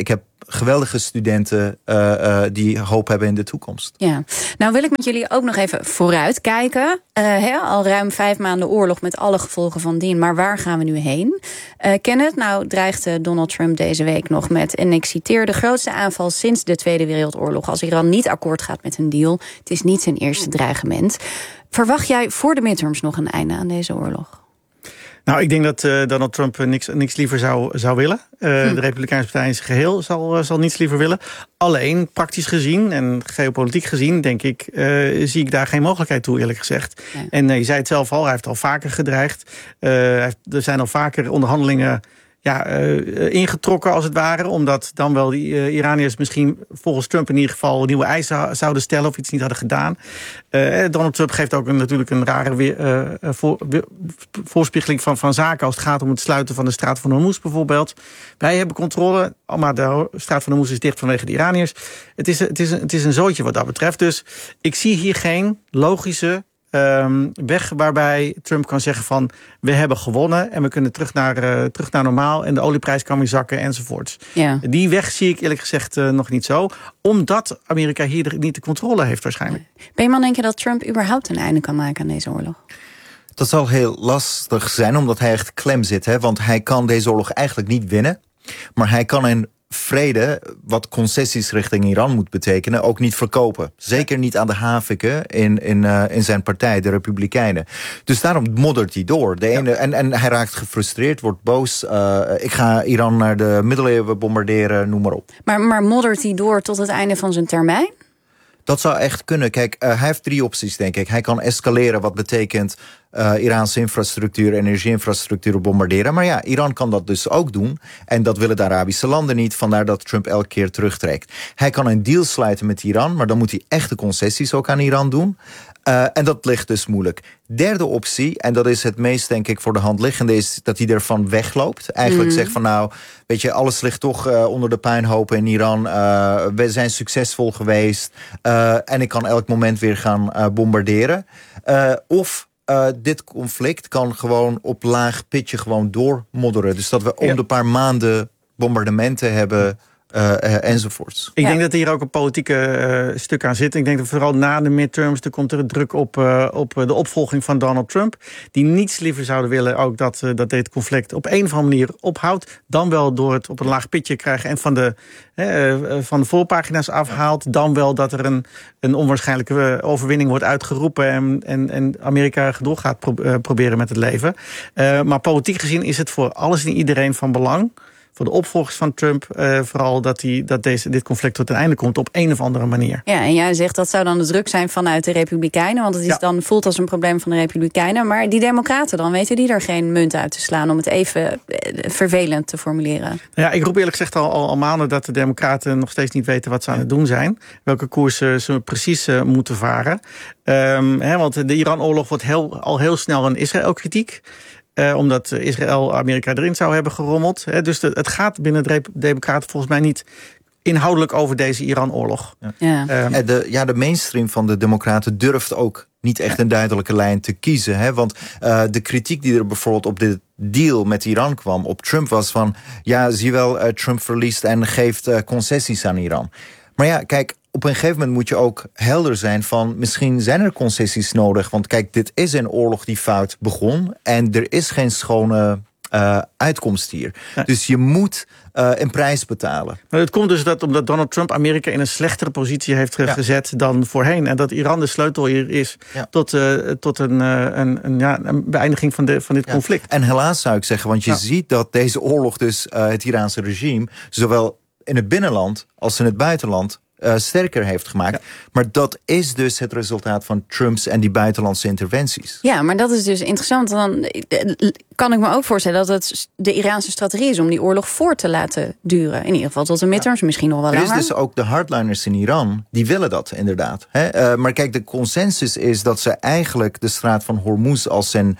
S21: geweldige studenten uh, uh, die hoop hebben in de toekomst.
S7: Ja, nou wil ik met jullie ook nog even vooruitkijken. Uh, hè, al ruim vijf maanden oorlog met alle gevolgen van dien. Maar waar gaan we nu heen? Uh, Kenneth, nou dreigde Donald Trump deze week nog met, en ik citeer, de grootste aanval sinds de Tweede Wereldoorlog. Als Iran niet akkoord gaat met een deal. Het is niet zijn eerste dreigement. Verwacht jij voor de midterms nog een einde aan deze oorlog?
S19: Nou, ik denk dat uh, Donald Trump niks, niks liever zou, zou willen. Uh, hm. De Republikeinse Partij in zijn geheel zal, uh, zal niets liever willen. Alleen, praktisch gezien en geopolitiek gezien, denk ik, uh, zie ik daar geen mogelijkheid toe, eerlijk gezegd. Ja. En uh, je zei het zelf al, hij heeft al vaker gedreigd. Uh, heeft, er zijn al vaker onderhandelingen ja, uh, ingetrokken als het ware. Omdat dan wel die uh, Iraniërs misschien volgens Trump in ieder geval nieuwe eisen zouden stellen of iets niet hadden gedaan. Uh, Donald Trump geeft ook een, natuurlijk een rare weer, uh, voor, weer, voorspiegeling van, van zaken als het gaat om het sluiten van de straat van Hormuz bijvoorbeeld. Wij hebben controle, maar de straat van Hormuz is dicht vanwege de Iraniërs. Het is, het is, het is een zootje wat dat betreft. Dus ik zie hier geen logische Um, weg waarbij Trump kan zeggen van we hebben gewonnen en we kunnen terug naar, uh, terug naar normaal en de olieprijs kan weer zakken enzovoorts. Ja. Die weg zie ik eerlijk gezegd uh, nog niet zo, omdat Amerika hier niet de controle heeft waarschijnlijk.
S7: Benjamin, denk je dat Trump überhaupt een einde kan maken aan deze oorlog?
S21: Dat zal heel lastig zijn, omdat hij echt klem zit. Hè? Want hij kan deze oorlog eigenlijk niet winnen, maar hij kan een vrede, wat concessies richting Iran moet betekenen, ook niet verkopen. Zeker niet aan de haviken in, in, uh, in zijn partij, de Republikeinen. Dus daarom moddert hij door. De ene, ja. en, en hij raakt gefrustreerd, wordt boos. Uh, ik ga Iran naar de middeleeuwen bombarderen, noem maar op.
S7: Maar, maar moddert hij door tot het einde van zijn termijn?
S21: Dat zou echt kunnen. Kijk, uh, hij heeft drie opties, denk ik. Hij kan escaleren, wat betekent uh, Iraanse infrastructuur, energieinfrastructuur bombarderen. Maar ja, Iran kan dat dus ook doen. En dat willen de Arabische landen niet. Vandaar dat Trump elke keer terugtrekt. Hij kan een deal sluiten met Iran, maar dan moet hij echte concessies ook aan Iran doen. Uh, en dat ligt dus moeilijk. Derde optie, en dat is het meest denk ik voor de hand liggende, is dat hij ervan wegloopt. Eigenlijk mm. zegt van nou, weet je, alles ligt toch uh, onder de puinhopen in Iran. Uh, we zijn succesvol geweest. Uh, en ik kan elk moment weer gaan uh, bombarderen. Uh, of Uh, dit conflict kan gewoon op laag pitje gewoon doormodderen. Dus dat we om ja. de paar maanden bombardementen hebben. Uh, uh, enzovoorts.
S19: Ik ja. denk dat er hier ook een politieke uh, stuk aan zit. Ik denk dat vooral na de midterms er komt er druk op, uh, op de opvolging van Donald Trump. Die niets liever zouden willen ook dat, uh, dat dit conflict op een of andere manier ophoudt. Dan wel door het op een laag pitje krijgen en van de, uh, van de voorpagina's afhaalt. Dan wel dat er een, een onwaarschijnlijke overwinning wordt uitgeroepen en, en, en Amerika door gaat pro- uh, proberen met het leven. Uh, maar politiek gezien is het voor alles en iedereen van belang, voor de opvolgers van Trump, uh, vooral dat, die, dat deze, dit conflict tot een einde komt op een of andere manier.
S7: Ja, en jij zegt dat zou dan de druk zijn vanuit de Republikeinen, want het is ja. dan voelt als een probleem van de Republikeinen. Maar die Democraten dan, weten die er geen munt uit te slaan, om het even vervelend te formuleren?
S19: Ja, ik roep eerlijk gezegd al, al, al maanden dat de Democraten nog steeds niet weten wat ze aan het doen zijn. Welke koers uh, ze precies uh, moeten varen. Um, hè, want de Iran-oorlog wordt heel, al heel snel een Israël-kritiek. Uh, omdat Israël Amerika erin zou hebben gerommeld. Hè. Dus de, het gaat binnen de Democraten volgens mij niet inhoudelijk over deze Iran-oorlog.
S21: Ja. Ja. Um, de, ja, de mainstream van de Democraten durft ook niet echt een duidelijke lijn te kiezen. Hè? Want uh, de kritiek die er bijvoorbeeld op dit deal met Iran kwam, op Trump, was van, ja, zie wel, uh, Trump verliest en geeft uh, concessies aan Iran. Maar ja, kijk, op een gegeven moment moet je ook helder zijn van, misschien zijn er concessies nodig. Want kijk, dit is een oorlog die fout begon en er is geen schone uh, uitkomst hier. Ja. Dus je moet uh, een prijs betalen.
S19: Maar het komt dus dat omdat Donald Trump Amerika in een slechtere positie heeft ja. gezet dan voorheen. En dat Iran de sleutel hier is ja. tot, uh, tot een, uh, een, een, ja, een beëindiging van, de, van dit ja. conflict.
S21: En helaas zou ik zeggen, want je ja. ziet dat deze oorlog dus uh, het Iraanse regime zowel in het binnenland als in het buitenland Uh, sterker heeft gemaakt. Ja. Maar dat is dus het resultaat van Trumps en die buitenlandse interventies.
S7: Ja, maar dat is dus interessant. Dan kan ik me ook voorstellen dat het de Iraanse strategie is om die oorlog voor te laten duren. In ieder geval tot de midterms, ja. misschien nog wel langer.
S21: Er is dus ook de hardliners in Iran, die willen dat inderdaad. Hè? Uh, maar kijk, de consensus is dat ze eigenlijk de straat van Hormuz als een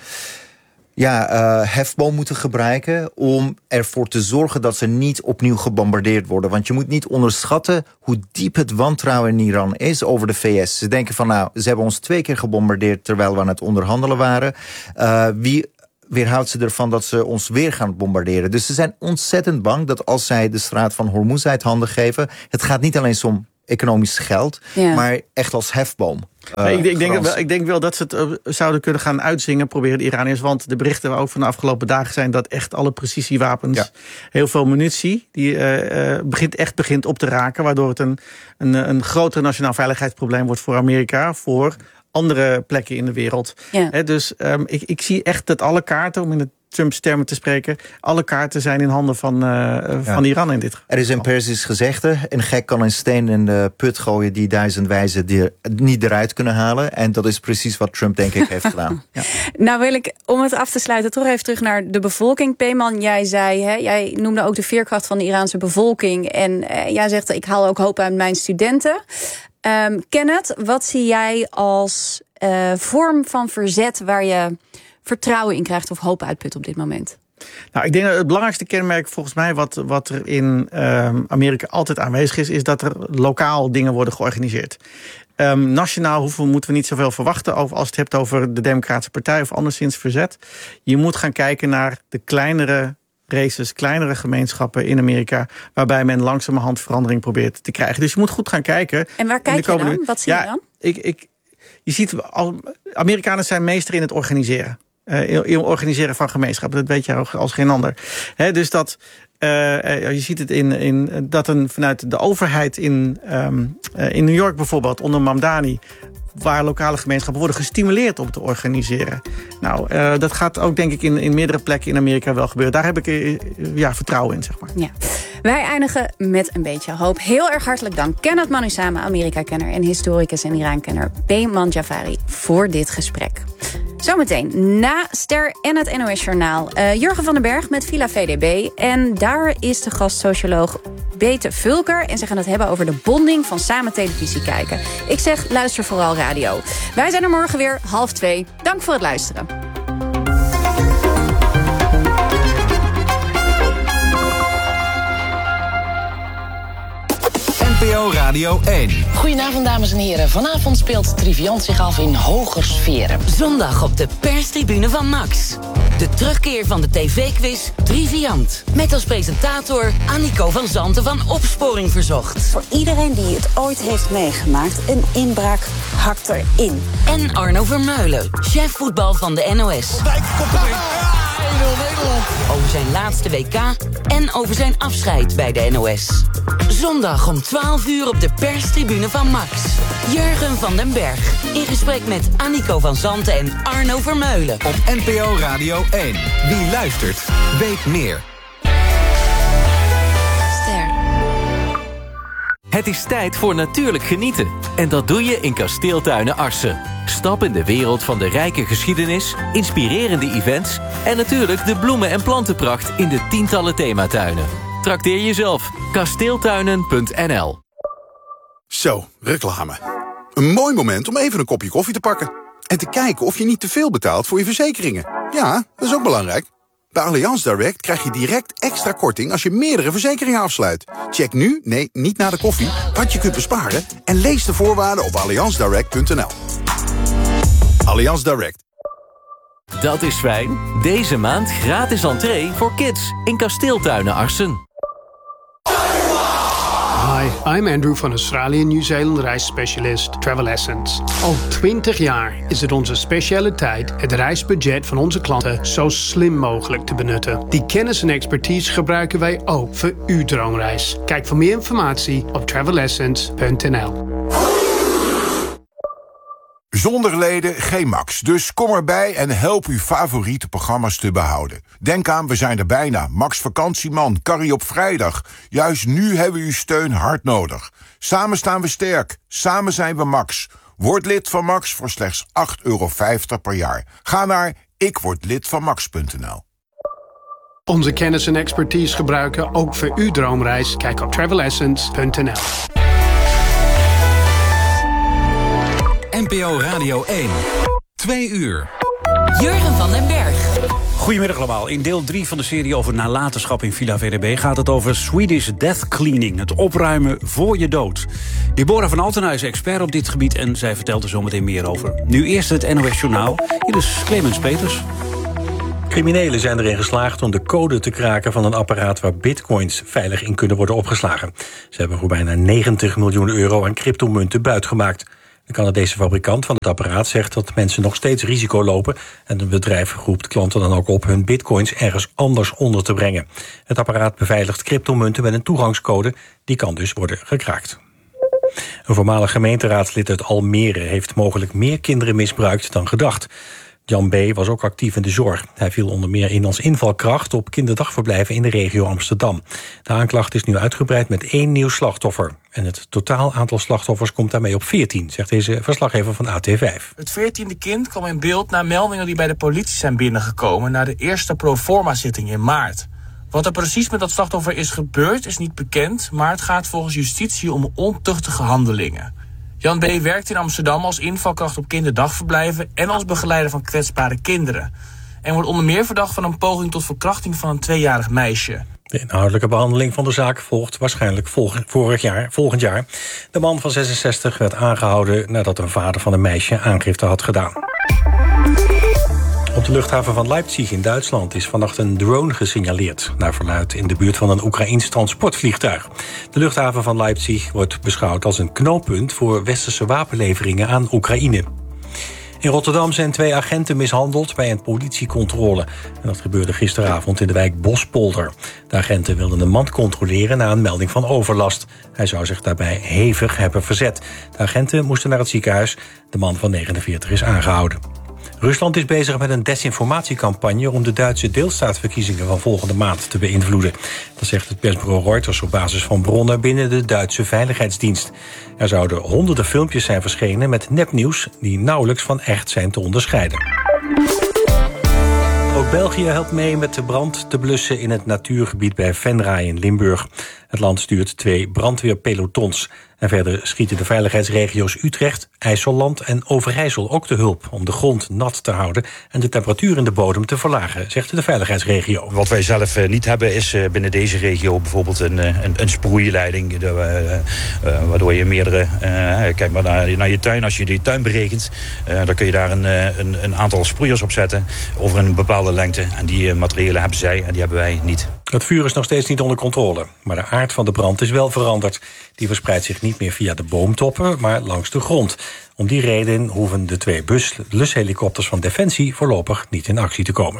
S21: ja, uh, hefboom moeten gebruiken om ervoor te zorgen dat ze niet opnieuw gebombardeerd worden. Want je moet niet onderschatten hoe diep het wantrouwen in Iran is over de V S. Ze denken van, nou, ze hebben ons twee keer gebombardeerd terwijl we aan het onderhandelen waren. Uh, wie weerhoudt ze ervan dat ze ons weer gaan bombarderen. Dus ze zijn ontzettend bang dat als zij de straat van Hormuz uit handen geven, het gaat niet alleen om economisch geld, ja. maar echt als hefboom. Uh,
S19: nee, ik, ik, denk wel, ik denk wel dat ze het uh, zouden kunnen gaan uitzingen, proberen de Iraniërs. Want de berichten ook van de afgelopen dagen zijn dat echt alle precisiewapens, ja. heel veel munitie, die uh, uh, begint, echt begint op te raken. Waardoor het een, een, een groter nationaal veiligheidsprobleem wordt voor Amerika, voor andere plekken in de wereld. Ja. He, dus um, ik, ik zie echt dat alle kaarten, om in de Trumps termen te spreken, alle kaarten zijn in handen van, uh, van ja. Iran in dit geval.
S21: Er is een Persisch gezegde: een gek kan een steen in de put gooien die duizend wijzen die niet eruit kunnen halen. En dat is precies wat Trump, denk ik, heeft gedaan. Ja.
S7: Nou wil ik, om het af te sluiten, toch even terug naar de bevolking. Peeman, jij zei, hè, jij noemde ook de veerkracht van de Iraanse bevolking. En uh, jij zegt, ik haal ook hoop uit mijn studenten. Um, Kenneth, wat zie jij als uh, vorm van verzet waar je vertrouwen in krijgt of hoop uitput op dit moment?
S19: Nou, ik denk dat het belangrijkste kenmerk volgens mij wat, wat er in um, Amerika altijd aanwezig is, is dat er lokaal dingen worden georganiseerd. Um, nationaal hoeven, moeten we niet zoveel verwachten over, als je het hebt over de Democratische Partij of anderszins verzet. Je moet gaan kijken naar de kleinere races, kleinere gemeenschappen in Amerika, waarbij men langzamerhand verandering probeert te krijgen. Dus je moet goed gaan kijken.
S7: En waar kijk je dan? Wat zie
S19: ja,
S7: je dan?
S19: Ik, ik, je ziet, Amerikanen zijn meester in het organiseren. Uh, in het organiseren van gemeenschappen. Dat weet je als geen ander. He, dus dat, uh, je ziet het in, in dat een, vanuit de overheid in, um, uh, in New York bijvoorbeeld, onder Mamdani, waar lokale gemeenschappen worden gestimuleerd om te organiseren. Nou, uh, dat gaat ook denk ik in, in meerdere plekken in Amerika wel gebeuren. Daar heb ik uh, ja, vertrouwen in, zeg maar.
S7: Ja. Wij eindigen met een beetje hoop. Heel erg hartelijk dank, Kenneth Manusama, Amerika-kenner en historicus en Iran-kenner Peyman Jafari, voor dit gesprek. Zometeen na Ster en het N O S-journaal. Uh, Jurgen van den Berg met Villa V D B. En daar is de gastsocioloog Bete Vulker. En ze gaan het hebben over de bonding van samen televisie kijken. Ik zeg, luister vooral radio. Wij zijn er morgen weer, half twee. Dank voor het luisteren.
S2: N P O Radio één.
S3: Goedenavond, dames en heren. Vanavond speelt Triviant zich af in hoger sferen.
S17: Zondag op de perstribune van Max. De terugkeer van de tv-quiz Triviant. Met als presentator Annico van Zanten van Opsporing Verzocht.
S5: Voor iedereen die het ooit heeft meegemaakt, een inbraak hakt erin.
S17: En Arno Vermeulen, chef voetbal van de N O S.
S6: Dijk komt erin. één nul Nederland.
S17: Over zijn laatste W K en over zijn afscheid bij de N O S. Zondag om twaalf uur op de perstribune van Max. Jurgen van den Berg in gesprek met Annico van Zanten en Arno Vermeulen.
S2: Op N P O Radio één. Wie luistert, weet meer.
S17: Ster.
S8: Het is tijd voor natuurlijk genieten. En dat doe je in Kasteeltuinen Arcen. Stap in de wereld van de rijke geschiedenis, inspirerende events en natuurlijk de bloemen- en plantenpracht in de tientallen thematuinen. Trakteer jezelf. kasteeltuinen punt n l.
S10: Zo, reclame. Een mooi moment om even een kopje koffie te pakken. En te kijken of je niet te veel betaalt voor je verzekeringen. Ja, dat is ook belangrijk. Bij Allianz Direct krijg je direct extra korting als je meerdere verzekeringen afsluit. Check nu, nee, niet na de koffie, wat je kunt besparen en lees de voorwaarden op allianz direct punt n l. Allianz Direct.
S8: Dat is fijn. Deze maand gratis entree voor kids in Kasteeltuinen Arcen.
S26: Hi, I'm Andrew van Australië Nieuw-Zeeland reisspecialist Travel Essence. Al twintig jaar is het onze specialiteit het reisbudget van onze klanten zo slim mogelijk te benutten. Die kennis en expertise gebruiken wij ook voor uw droomreis. Kijk voor meer informatie op travel essence punt n l.
S27: Zonder leden geen Max, dus kom erbij en help uw favoriete programma's te behouden. Denk aan, we zijn er bijna. Max Vakantieman, Carrie op vrijdag. Juist nu hebben we uw steun hard nodig. Samen staan we sterk, samen zijn we Max. Word lid van Max voor slechts acht euro vijftig per jaar. Ga naar ik word lid van max punt n l.
S26: Onze kennis en expertise gebruiken ook voor uw droomreis. Kijk op travel essence punt n l.
S2: N P O Radio één. Twee uur.
S17: Jurgen van den Berg.
S28: Goedemiddag allemaal. In deel drie van de serie over nalatenschap in Villa V D B gaat het over Swedish Death Cleaning. Het opruimen voor je dood. Deborah van Altena is expert op dit gebied en zij vertelt er zometeen meer over. Nu eerst het N O S Journaal. Hier is Clemens Peters.
S9: Criminelen zijn erin geslaagd om de code te kraken van een apparaat waar bitcoins veilig in kunnen worden opgeslagen. Ze hebben voor bijna negentig miljoen euro aan cryptomunten buitgemaakt. De Canadese fabrikant van het apparaat zegt dat mensen nog steeds risico lopen en het bedrijf roept klanten dan ook op hun bitcoins ergens anders onder te brengen. Het apparaat beveiligt cryptomunten met een toegangscode, die kan dus worden gekraakt. Een voormalig gemeenteraadslid uit Almere heeft mogelijk meer kinderen misbruikt dan gedacht. Jan B. was ook actief in de zorg. Hij viel onder meer in als invalkracht op kinderdagverblijven in de regio Amsterdam. De aanklacht is nu uitgebreid met één nieuw slachtoffer. En het totaal aantal slachtoffers komt daarmee op veertien, zegt deze verslaggever van A T vijf.
S11: Het veertiende kind kwam in beeld na meldingen die bij de politie zijn binnengekomen na de eerste proforma-zitting in maart. Wat er precies met dat slachtoffer is gebeurd is niet bekend, maar het gaat volgens justitie om ontuchtige handelingen. Jan B. werkt in Amsterdam als invalkracht op kinderdagverblijven en als begeleider van kwetsbare kinderen. En wordt onder meer verdacht van een poging tot verkrachting van een tweejarig meisje.
S9: De inhoudelijke behandeling van de zaak volgt waarschijnlijk vorig jaar, volgend jaar. De man van zesenzestig werd aangehouden nadat een vader van een meisje aangifte had gedaan. Op de luchthaven van Leipzig in Duitsland is vannacht een drone gesignaleerd, naar verluidt in de buurt van een Oekraïns transportvliegtuig. De luchthaven van Leipzig wordt beschouwd als een knooppunt voor westerse wapenleveringen aan Oekraïne. In Rotterdam zijn twee agenten mishandeld bij een politiecontrole. En dat gebeurde gisteravond in de wijk Bospolder. De agenten wilden een man controleren na een melding van overlast. Hij zou zich daarbij hevig hebben verzet. De agenten moesten naar het ziekenhuis. De man van negenenveertig is aangehouden. Rusland is bezig met een desinformatiecampagne om de Duitse deelstaatverkiezingen van volgende maand te beïnvloeden. Dat zegt het persbureau Reuters op basis van bronnen binnen de Duitse Veiligheidsdienst. Er zouden honderden filmpjes zijn verschenen met nepnieuws die nauwelijks van echt zijn te onderscheiden. Ook België helpt mee met de brand te blussen in het natuurgebied bij Venray in Limburg. Het land stuurt twee brandweerpelotons. En verder schieten de veiligheidsregio's Utrecht, IJsselland en Overijssel ook te hulp om de grond nat te houden en de temperatuur in de bodem te verlagen, zegt de veiligheidsregio.
S12: Wat wij zelf uh, niet hebben is uh, binnen deze regio bijvoorbeeld een, een, een sproeileiding, de, uh, uh, waardoor je meerdere, uh, kijk maar naar, naar je tuin, als je die tuin berekent, uh, dan kun je daar een, een, een aantal sproeiers op zetten over een bepaalde lengte. En die uh, materialen hebben zij en die hebben wij niet.
S9: Het vuur is nog steeds niet onder controle, maar de aard van de brand is wel veranderd. Die verspreidt zich niet meer via de boomtoppen, maar langs de grond. Om die reden hoeven de twee blushelikopters van Defensie voorlopig niet in actie te komen.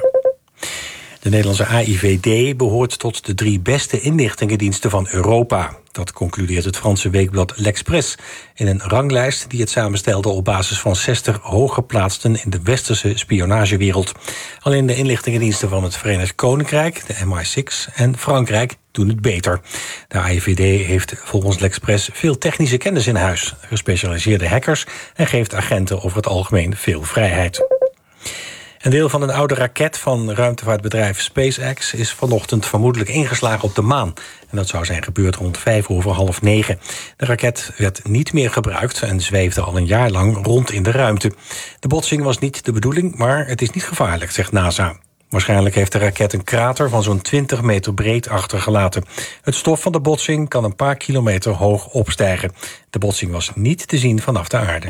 S9: De Nederlandse A I V D behoort tot de drie beste inlichtingendiensten van Europa. Dat concludeert het Franse weekblad L'Express in een ranglijst die het samenstelde op basis van zestig hooggeplaatsten in de westerse spionagewereld. Alleen de inlichtingendiensten van het Verenigd Koninkrijk, de M I zes en Frankrijk doen het beter. De A I V D heeft volgens L'Express veel technische kennis in huis, gespecialiseerde hackers en geeft agenten over het algemeen veel vrijheid. Een deel van een oude raket van ruimtevaartbedrijf SpaceX is vanochtend vermoedelijk ingeslagen op de maan. En dat zou zijn gebeurd rond vijf over half negen. De raket werd niet meer gebruikt en zweefde al een jaar lang rond in de ruimte. De botsing was niet de bedoeling, maar het is niet gevaarlijk, zegt NASA. Waarschijnlijk heeft de raket een krater van zo'n twintig meter breed achtergelaten. Het stof van de botsing kan een paar kilometer hoog opstijgen. De botsing was niet te zien vanaf de aarde.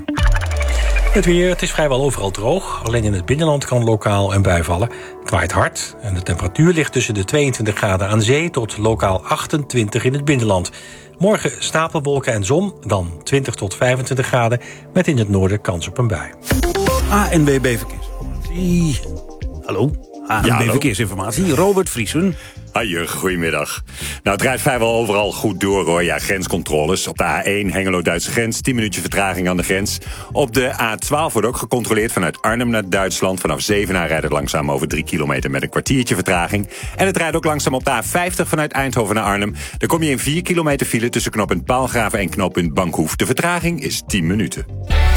S9: Het weer, het is vrijwel overal droog. Alleen in het binnenland kan lokaal een bui vallen. Het waait hard en de temperatuur ligt tussen de tweeëntwintig graden aan zee tot lokaal achtentwintig in het binnenland. Morgen stapelwolken en zon, dan twintig tot vijfentwintig graden... met in het noorden kans op een bui.
S28: A N W B Verkeersinformatie. Hallo, A N W B
S13: ja,
S28: Verkeersinformatie. Robert Vriesen.
S13: Hoi, goedemiddag. Nou, het rijdt vrijwel overal goed door, hoor. Ja, grenscontroles. Op de A één, Hengelo-Duitse grens, tien minuutjes vertraging aan de grens. Op de A twaalf wordt ook gecontroleerd vanuit Arnhem naar Duitsland. Vanaf Zevenaar rijdt het langzaam over drie kilometer met een kwartiertje vertraging. En het rijdt ook langzaam op de A vijftig vanuit Eindhoven naar Arnhem. Dan kom je in vier kilometer file tussen knooppunt Paalgraven en knooppunt Bankhoef. De vertraging is tien minuten.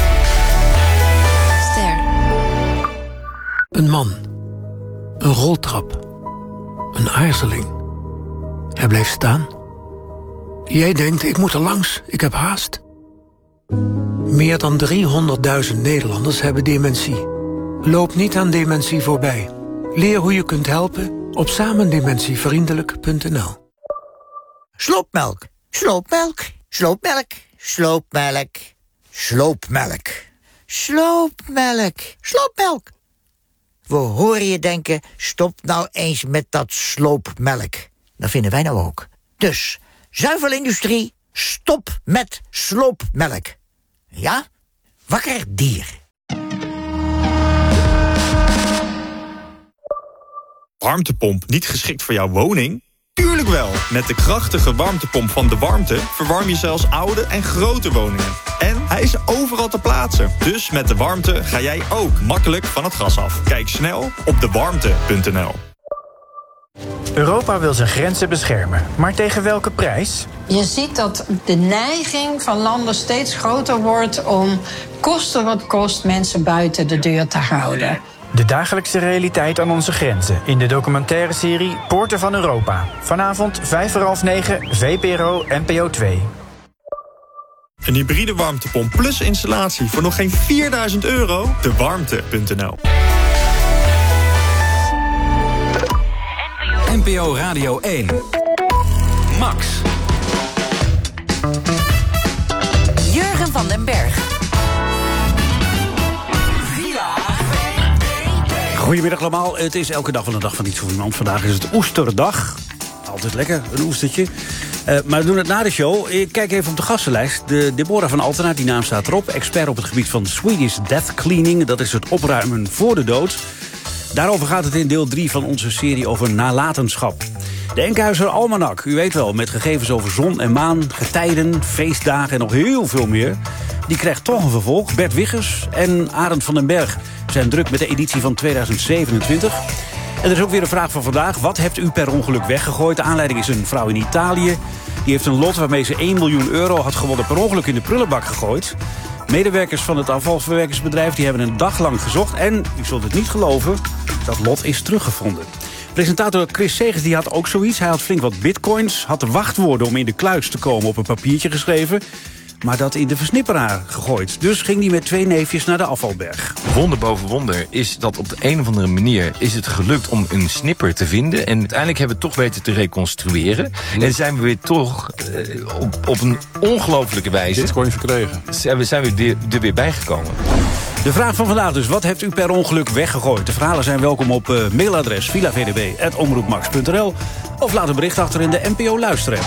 S26: Ster. Een man. Een roltrap. Een aarzeling. Hij blijft staan. Jij denkt, ik moet er langs, ik heb haast. Meer dan driehonderdduizend Nederlanders hebben dementie. Loop niet aan dementie voorbij. Leer hoe je kunt helpen op samendementievriendelijk punt n l.
S14: Sloopmelk, sloopmelk, sloopmelk, sloopmelk, sloopmelk, sloopmelk, sloopmelk. we horen je denken, stop nou eens met dat sloopmelk. Dat vinden wij nou ook. Dus, zuivelindustrie, stop met sloopmelk. Ja? Wakker dier.
S4: Warmtepomp niet geschikt voor jouw woning? Tuurlijk wel! Met de krachtige warmtepomp van De Warmte verwarm je zelfs oude en grote woningen. En hij is overal te plaatsen. Dus met De Warmte ga jij ook makkelijk van het gas af. Kijk snel op de warmte punt n l.
S15: Europa wil zijn grenzen beschermen, maar tegen welke prijs?
S16: Je ziet dat de neiging van landen steeds groter wordt om koste wat kost mensen buiten de deur te houden.
S15: De dagelijkse realiteit aan onze grenzen in de documentaire serie Poorten van Europa. Vanavond vijf voor half negen, V P R O N P O twee.
S4: Een hybride warmtepomp plus installatie voor nog geen vierduizend euro? de warmte punt n l.
S2: N P O Radio één. Max.
S3: Jurgen van den Berg.
S28: Goedemiddag allemaal, het is elke dag van de dag van iets voor iemand. Vandaag is het Oesterdag. Altijd lekker, een oestertje. Uh, maar we doen het na de show. Ik kijk even op de gastenlijst. De Deborah van Altena, die naam staat erop. Expert op het gebied van Swedish Death Cleaning. Dat is het opruimen voor de dood. Daarover gaat het in deel drie van onze serie over nalatenschap. De Enkhuizer Almanak, u weet wel, met gegevens over zon en maan, getijden, feestdagen en nog heel veel meer. Die krijgt toch een vervolg. Bert Wiggers en Arend van den Berg zijn druk met de editie van tweeduizend zevenentwintig. En er is ook weer een vraag van vandaag. Wat hebt u per ongeluk weggegooid? De aanleiding is een vrouw in Italië. Die heeft een lot waarmee ze één miljoen euro had gewonnen per ongeluk in de prullenbak gegooid. Medewerkers van het afvalverwerkingsbedrijf die hebben een dag lang gezocht. En, u zult het niet geloven, dat lot is teruggevonden. Presentator Chris Segers die had ook zoiets. Hij had flink wat bitcoins, had de wachtwoorden om in de kluis te komen op een papiertje geschreven, maar dat in de versnipperaar gegooid. Dus ging hij met twee neefjes naar de afvalberg.
S20: Wonder boven wonder is dat op de een of andere manier is het gelukt om een snipper te vinden. En uiteindelijk hebben we het toch weten te reconstrueren. En zijn we weer toch uh, op, op een ongelofelijke wijze...
S22: Bitcoin verkregen.
S20: Zijn we, zijn we er, er weer bijgekomen.
S28: De vraag van vandaag dus, wat hebt u per ongeluk weggegooid? De verhalen zijn welkom op uh, mailadres villa v d b apenstaartje omroepmax punt n l of laat een bericht achter in de N P O luisteren.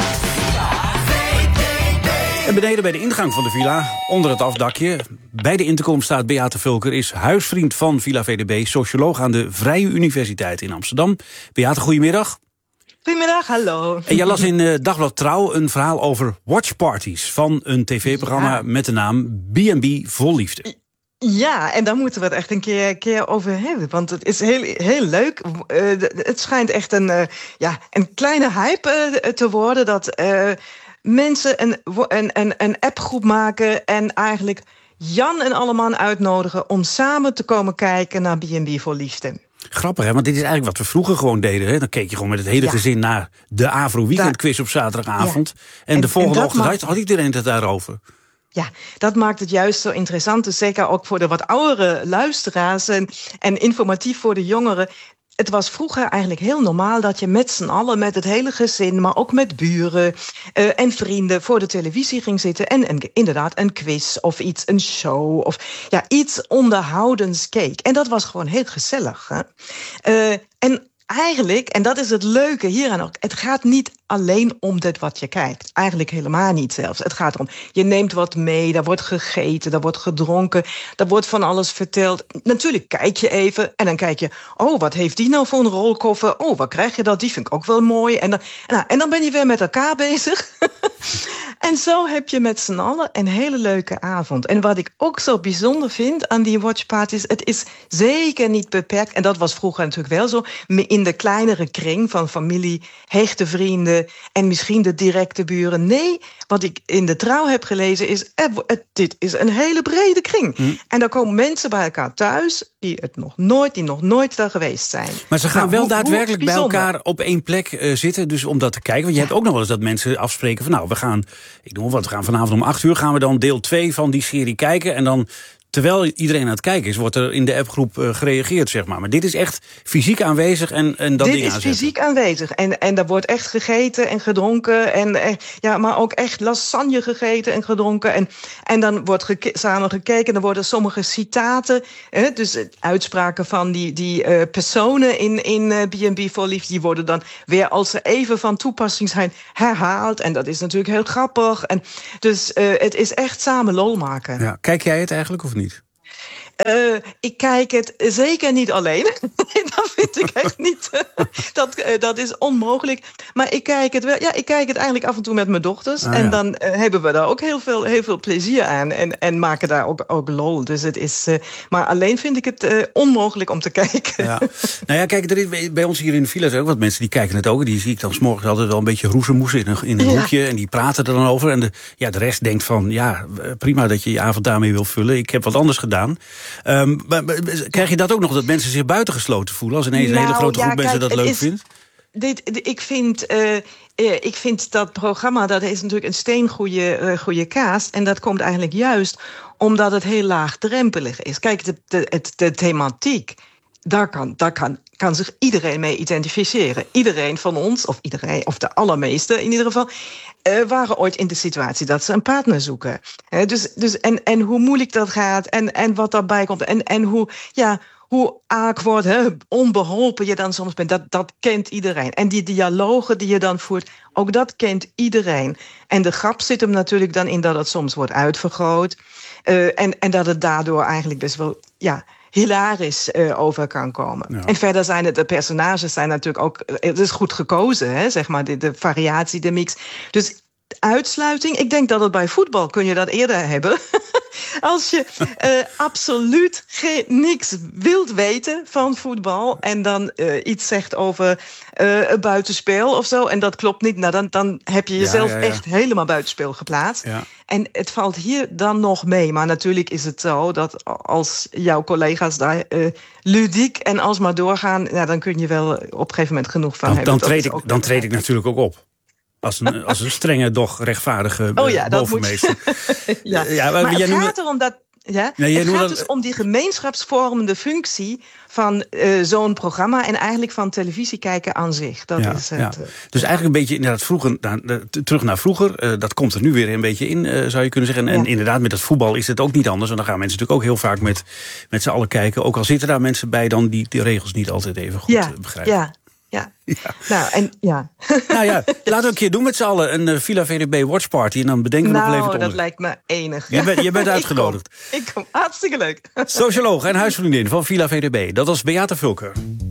S28: En beneden bij de ingang van de villa, onder het afdakje, bij de intercom staat Beate Vulker, is huisvriend van Villa V D B, socioloog aan de Vrije Universiteit in Amsterdam. Beate, goedemiddag.
S23: Goedemiddag, hallo.
S28: En jij las in uh, Dagblad Trouw een verhaal over watchparties van een tv-programma ja. met de naam B en B Vol Liefde.
S23: Ja, en daar moeten we het echt een keer, keer over hebben. Want het is heel, heel leuk. Uh, het schijnt echt een, uh, ja, een kleine hype uh, te worden dat Uh, mensen een, een, een, een appgroep maken en eigenlijk Jan en Alleman uitnodigen om samen te komen kijken naar B en B Vol Liefde.
S28: Grappig, hè? Want dit is eigenlijk wat we vroeger gewoon deden. Hè? Dan keek je gewoon met het hele ja. gezin naar de Avro Weekendquiz op zaterdagavond. Ja. En, en de volgende en ochtend maakt... had iedereen het daarover.
S23: Ja, dat maakt het juist zo interessant. Dus zeker ook voor de wat oudere luisteraars en, en informatief voor de jongeren. Het was vroeger eigenlijk heel normaal dat je met z'n allen, met het hele gezin, maar ook met buren uh, en vrienden voor de televisie ging zitten en, en inderdaad een quiz of iets, een show of ja, iets onderhoudends keek. En dat was gewoon heel gezellig. Hè? Uh, en eigenlijk, en dat is het leuke hieraan ook, het gaat niet alleen om dit wat je kijkt. Eigenlijk helemaal niet zelfs. Het gaat erom, je neemt wat mee, daar wordt gegeten, daar wordt gedronken, daar wordt van alles verteld. Natuurlijk kijk je even en dan kijk je, oh, wat heeft die nou voor een rolkoffer? Oh, wat krijg je dat? Die vind ik ook wel mooi. En dan, nou, en dan ben je weer met elkaar bezig. En zo heb je met z'n allen een hele leuke avond. En wat ik ook zo bijzonder vind aan die watchparties, het is zeker niet beperkt, en dat was vroeger natuurlijk wel zo, in de kleinere kring van familie, hechte vrienden en misschien de directe buren. Nee, wat ik in de Trouw heb gelezen is, eh, dit is een hele brede kring. Hm. En daar komen mensen bij elkaar thuis die het nog nooit, die nog nooit daar geweest zijn.
S28: Maar ze gaan nou, wel hoe, daadwerkelijk hoe bij elkaar op één plek uh, zitten, dus om dat te kijken. Want je ja. hebt ook nog wel eens dat mensen afspreken van, nou, we gaan, ik noem wat, we gaan vanavond om acht uur gaan we dan deel twee van die serie kijken en dan terwijl iedereen aan het kijken is, wordt er in de appgroep uh, gereageerd, zeg maar. Maar dit is echt fysiek aanwezig en, en dat
S23: dit
S28: ding
S23: is
S28: aanzetten.
S23: fysiek aanwezig. En, en daar wordt echt gegeten en gedronken. En, en, ja, maar ook echt lasagne gegeten en gedronken. En, en dan wordt geke- samen gekeken. Dan worden sommige citaten, hè, dus uitspraken van die, die uh, personen in, in uh, B en B voor Liefde, die worden dan weer, als ze even van toepassing zijn, herhaald. En dat is natuurlijk heel grappig. En dus uh, het is echt samen lol maken.
S28: Ja, kijk jij het eigenlijk of niet?
S23: Uh, ik kijk het zeker niet alleen. Dat vind ik echt niet. Uh, dat, uh, dat is onmogelijk. Maar ik kijk het wel. Ja, ik kijk het eigenlijk af en toe met mijn dochters.
S28: Ah,
S23: en
S28: ja.
S23: dan uh, hebben we daar ook heel veel, heel veel plezier aan. En, en maken daar ook, ook lol. Dus het is. Uh, maar alleen vind ik het uh, onmogelijk om te kijken.
S28: Ja. Nou ja, kijk, er is, bij ons hier in de villa zijn ook wat mensen die kijken het ook. Die zie ik dan 's morgens altijd wel een beetje roezemoes in een, in een
S23: Ja.
S28: hoekje. En die praten er dan over. En de, ja, de rest denkt van, ja, prima dat je je avond daarmee wil vullen. Ik heb wat anders gedaan. Um, maar, maar, krijg je dat ook nog, dat mensen zich buitengesloten voelen als ineens een
S23: Nou,
S28: hele grote groep
S23: ja,
S28: mensen
S23: kijk,
S28: dat leuk
S23: het is-
S28: vindt?
S23: Dit, dit- ik, vind, uh, uh, ik vind dat programma, dat is natuurlijk een steengoede uh, goede kaas. En dat komt eigenlijk juist omdat het heel laagdrempelig is. Kijk, de, de, het, de thematiek, daar kan, daar kan, kan zich iedereen mee identificeren. Iedereen van ons, of iedereen, of de allermeeste in ieder geval, uh, waren ooit in de situatie dat ze een partner zoeken. Hè, dus, dus, en, en hoe moeilijk dat gaat en, en wat daarbij komt. En, en hoe, ja, hoe awkward, hè, onbeholpen je dan soms bent, dat, dat kent iedereen. En die dialogen die je dan voert, ook dat kent iedereen. En de grap zit hem natuurlijk dan in dat het soms wordt uitvergroot. Uh, en, en dat het daardoor eigenlijk best wel, ja, hilarisch uh, over kan komen.
S28: Ja.
S23: En verder zijn het, de personages zijn natuurlijk ook, het is goed gekozen, hè, zeg maar, de, de variatie, de mix. Dus uitsluiting, ik denk dat het bij voetbal kun je dat eerder hebben. Als je uh, absoluut geen, niks wilt weten van voetbal en dan uh, iets zegt over uh, een buitenspel of zo en dat klopt niet, nou dan, dan heb je jezelf
S28: ja, ja.
S23: echt helemaal buitenspel geplaatst.
S28: Ja.
S23: En het valt hier dan nog mee. Maar natuurlijk is het zo dat als jouw collega's daar uh, ludiek en alsmaar doorgaan, nou, dan kun je wel op een gegeven moment genoeg van
S28: Dan,
S23: hebben.
S28: dan,
S23: Dat
S28: treed
S23: is
S28: ik,
S23: ook-
S28: dan treed ik natuurlijk ook op. Als een, als een strenge, doch rechtvaardige
S23: Oh
S28: uh,
S23: ja, dat moet
S28: bovenmeester.
S23: ja.
S28: Ja, maar
S23: maar
S28: jij
S23: het
S28: noemde-
S23: gaat erom dat. Ja,
S28: Nee, jij
S23: het
S28: noemde
S23: gaat
S28: dat-
S23: dus om die gemeenschapsvormende functie van uh, zo'n programma en eigenlijk van televisie kijken aan zich. Dat
S28: Ja,
S23: is het.
S28: ja.
S23: uh,
S28: Dus eigenlijk een beetje inderdaad vroeger, nou, de- t- terug naar vroeger. Uh, dat komt er nu weer een beetje in, uh, zou je kunnen zeggen. En,
S23: Ja.
S28: en inderdaad, met het voetbal is het ook niet anders. En dan gaan mensen natuurlijk ook heel vaak met, met z'n allen kijken. Ook al zitten daar mensen bij dan die de regels niet altijd even goed
S23: ja,
S28: uh, begrijpen.
S23: ja, ja, Nou, en ja.
S28: Nou ja, laten we een keer doen met z'n allen een uh, Villa V D B Watch Party. En dan bedenken we nog wel even
S23: Nou,
S28: het
S23: dat lijkt me enig.
S28: Je bent, je bent uitgenodigd.
S23: Ik kom, ik kom. Hartstikke leuk.
S28: Socioloog en huisvriendin van Villa V D B. Dat was Beate Vulker.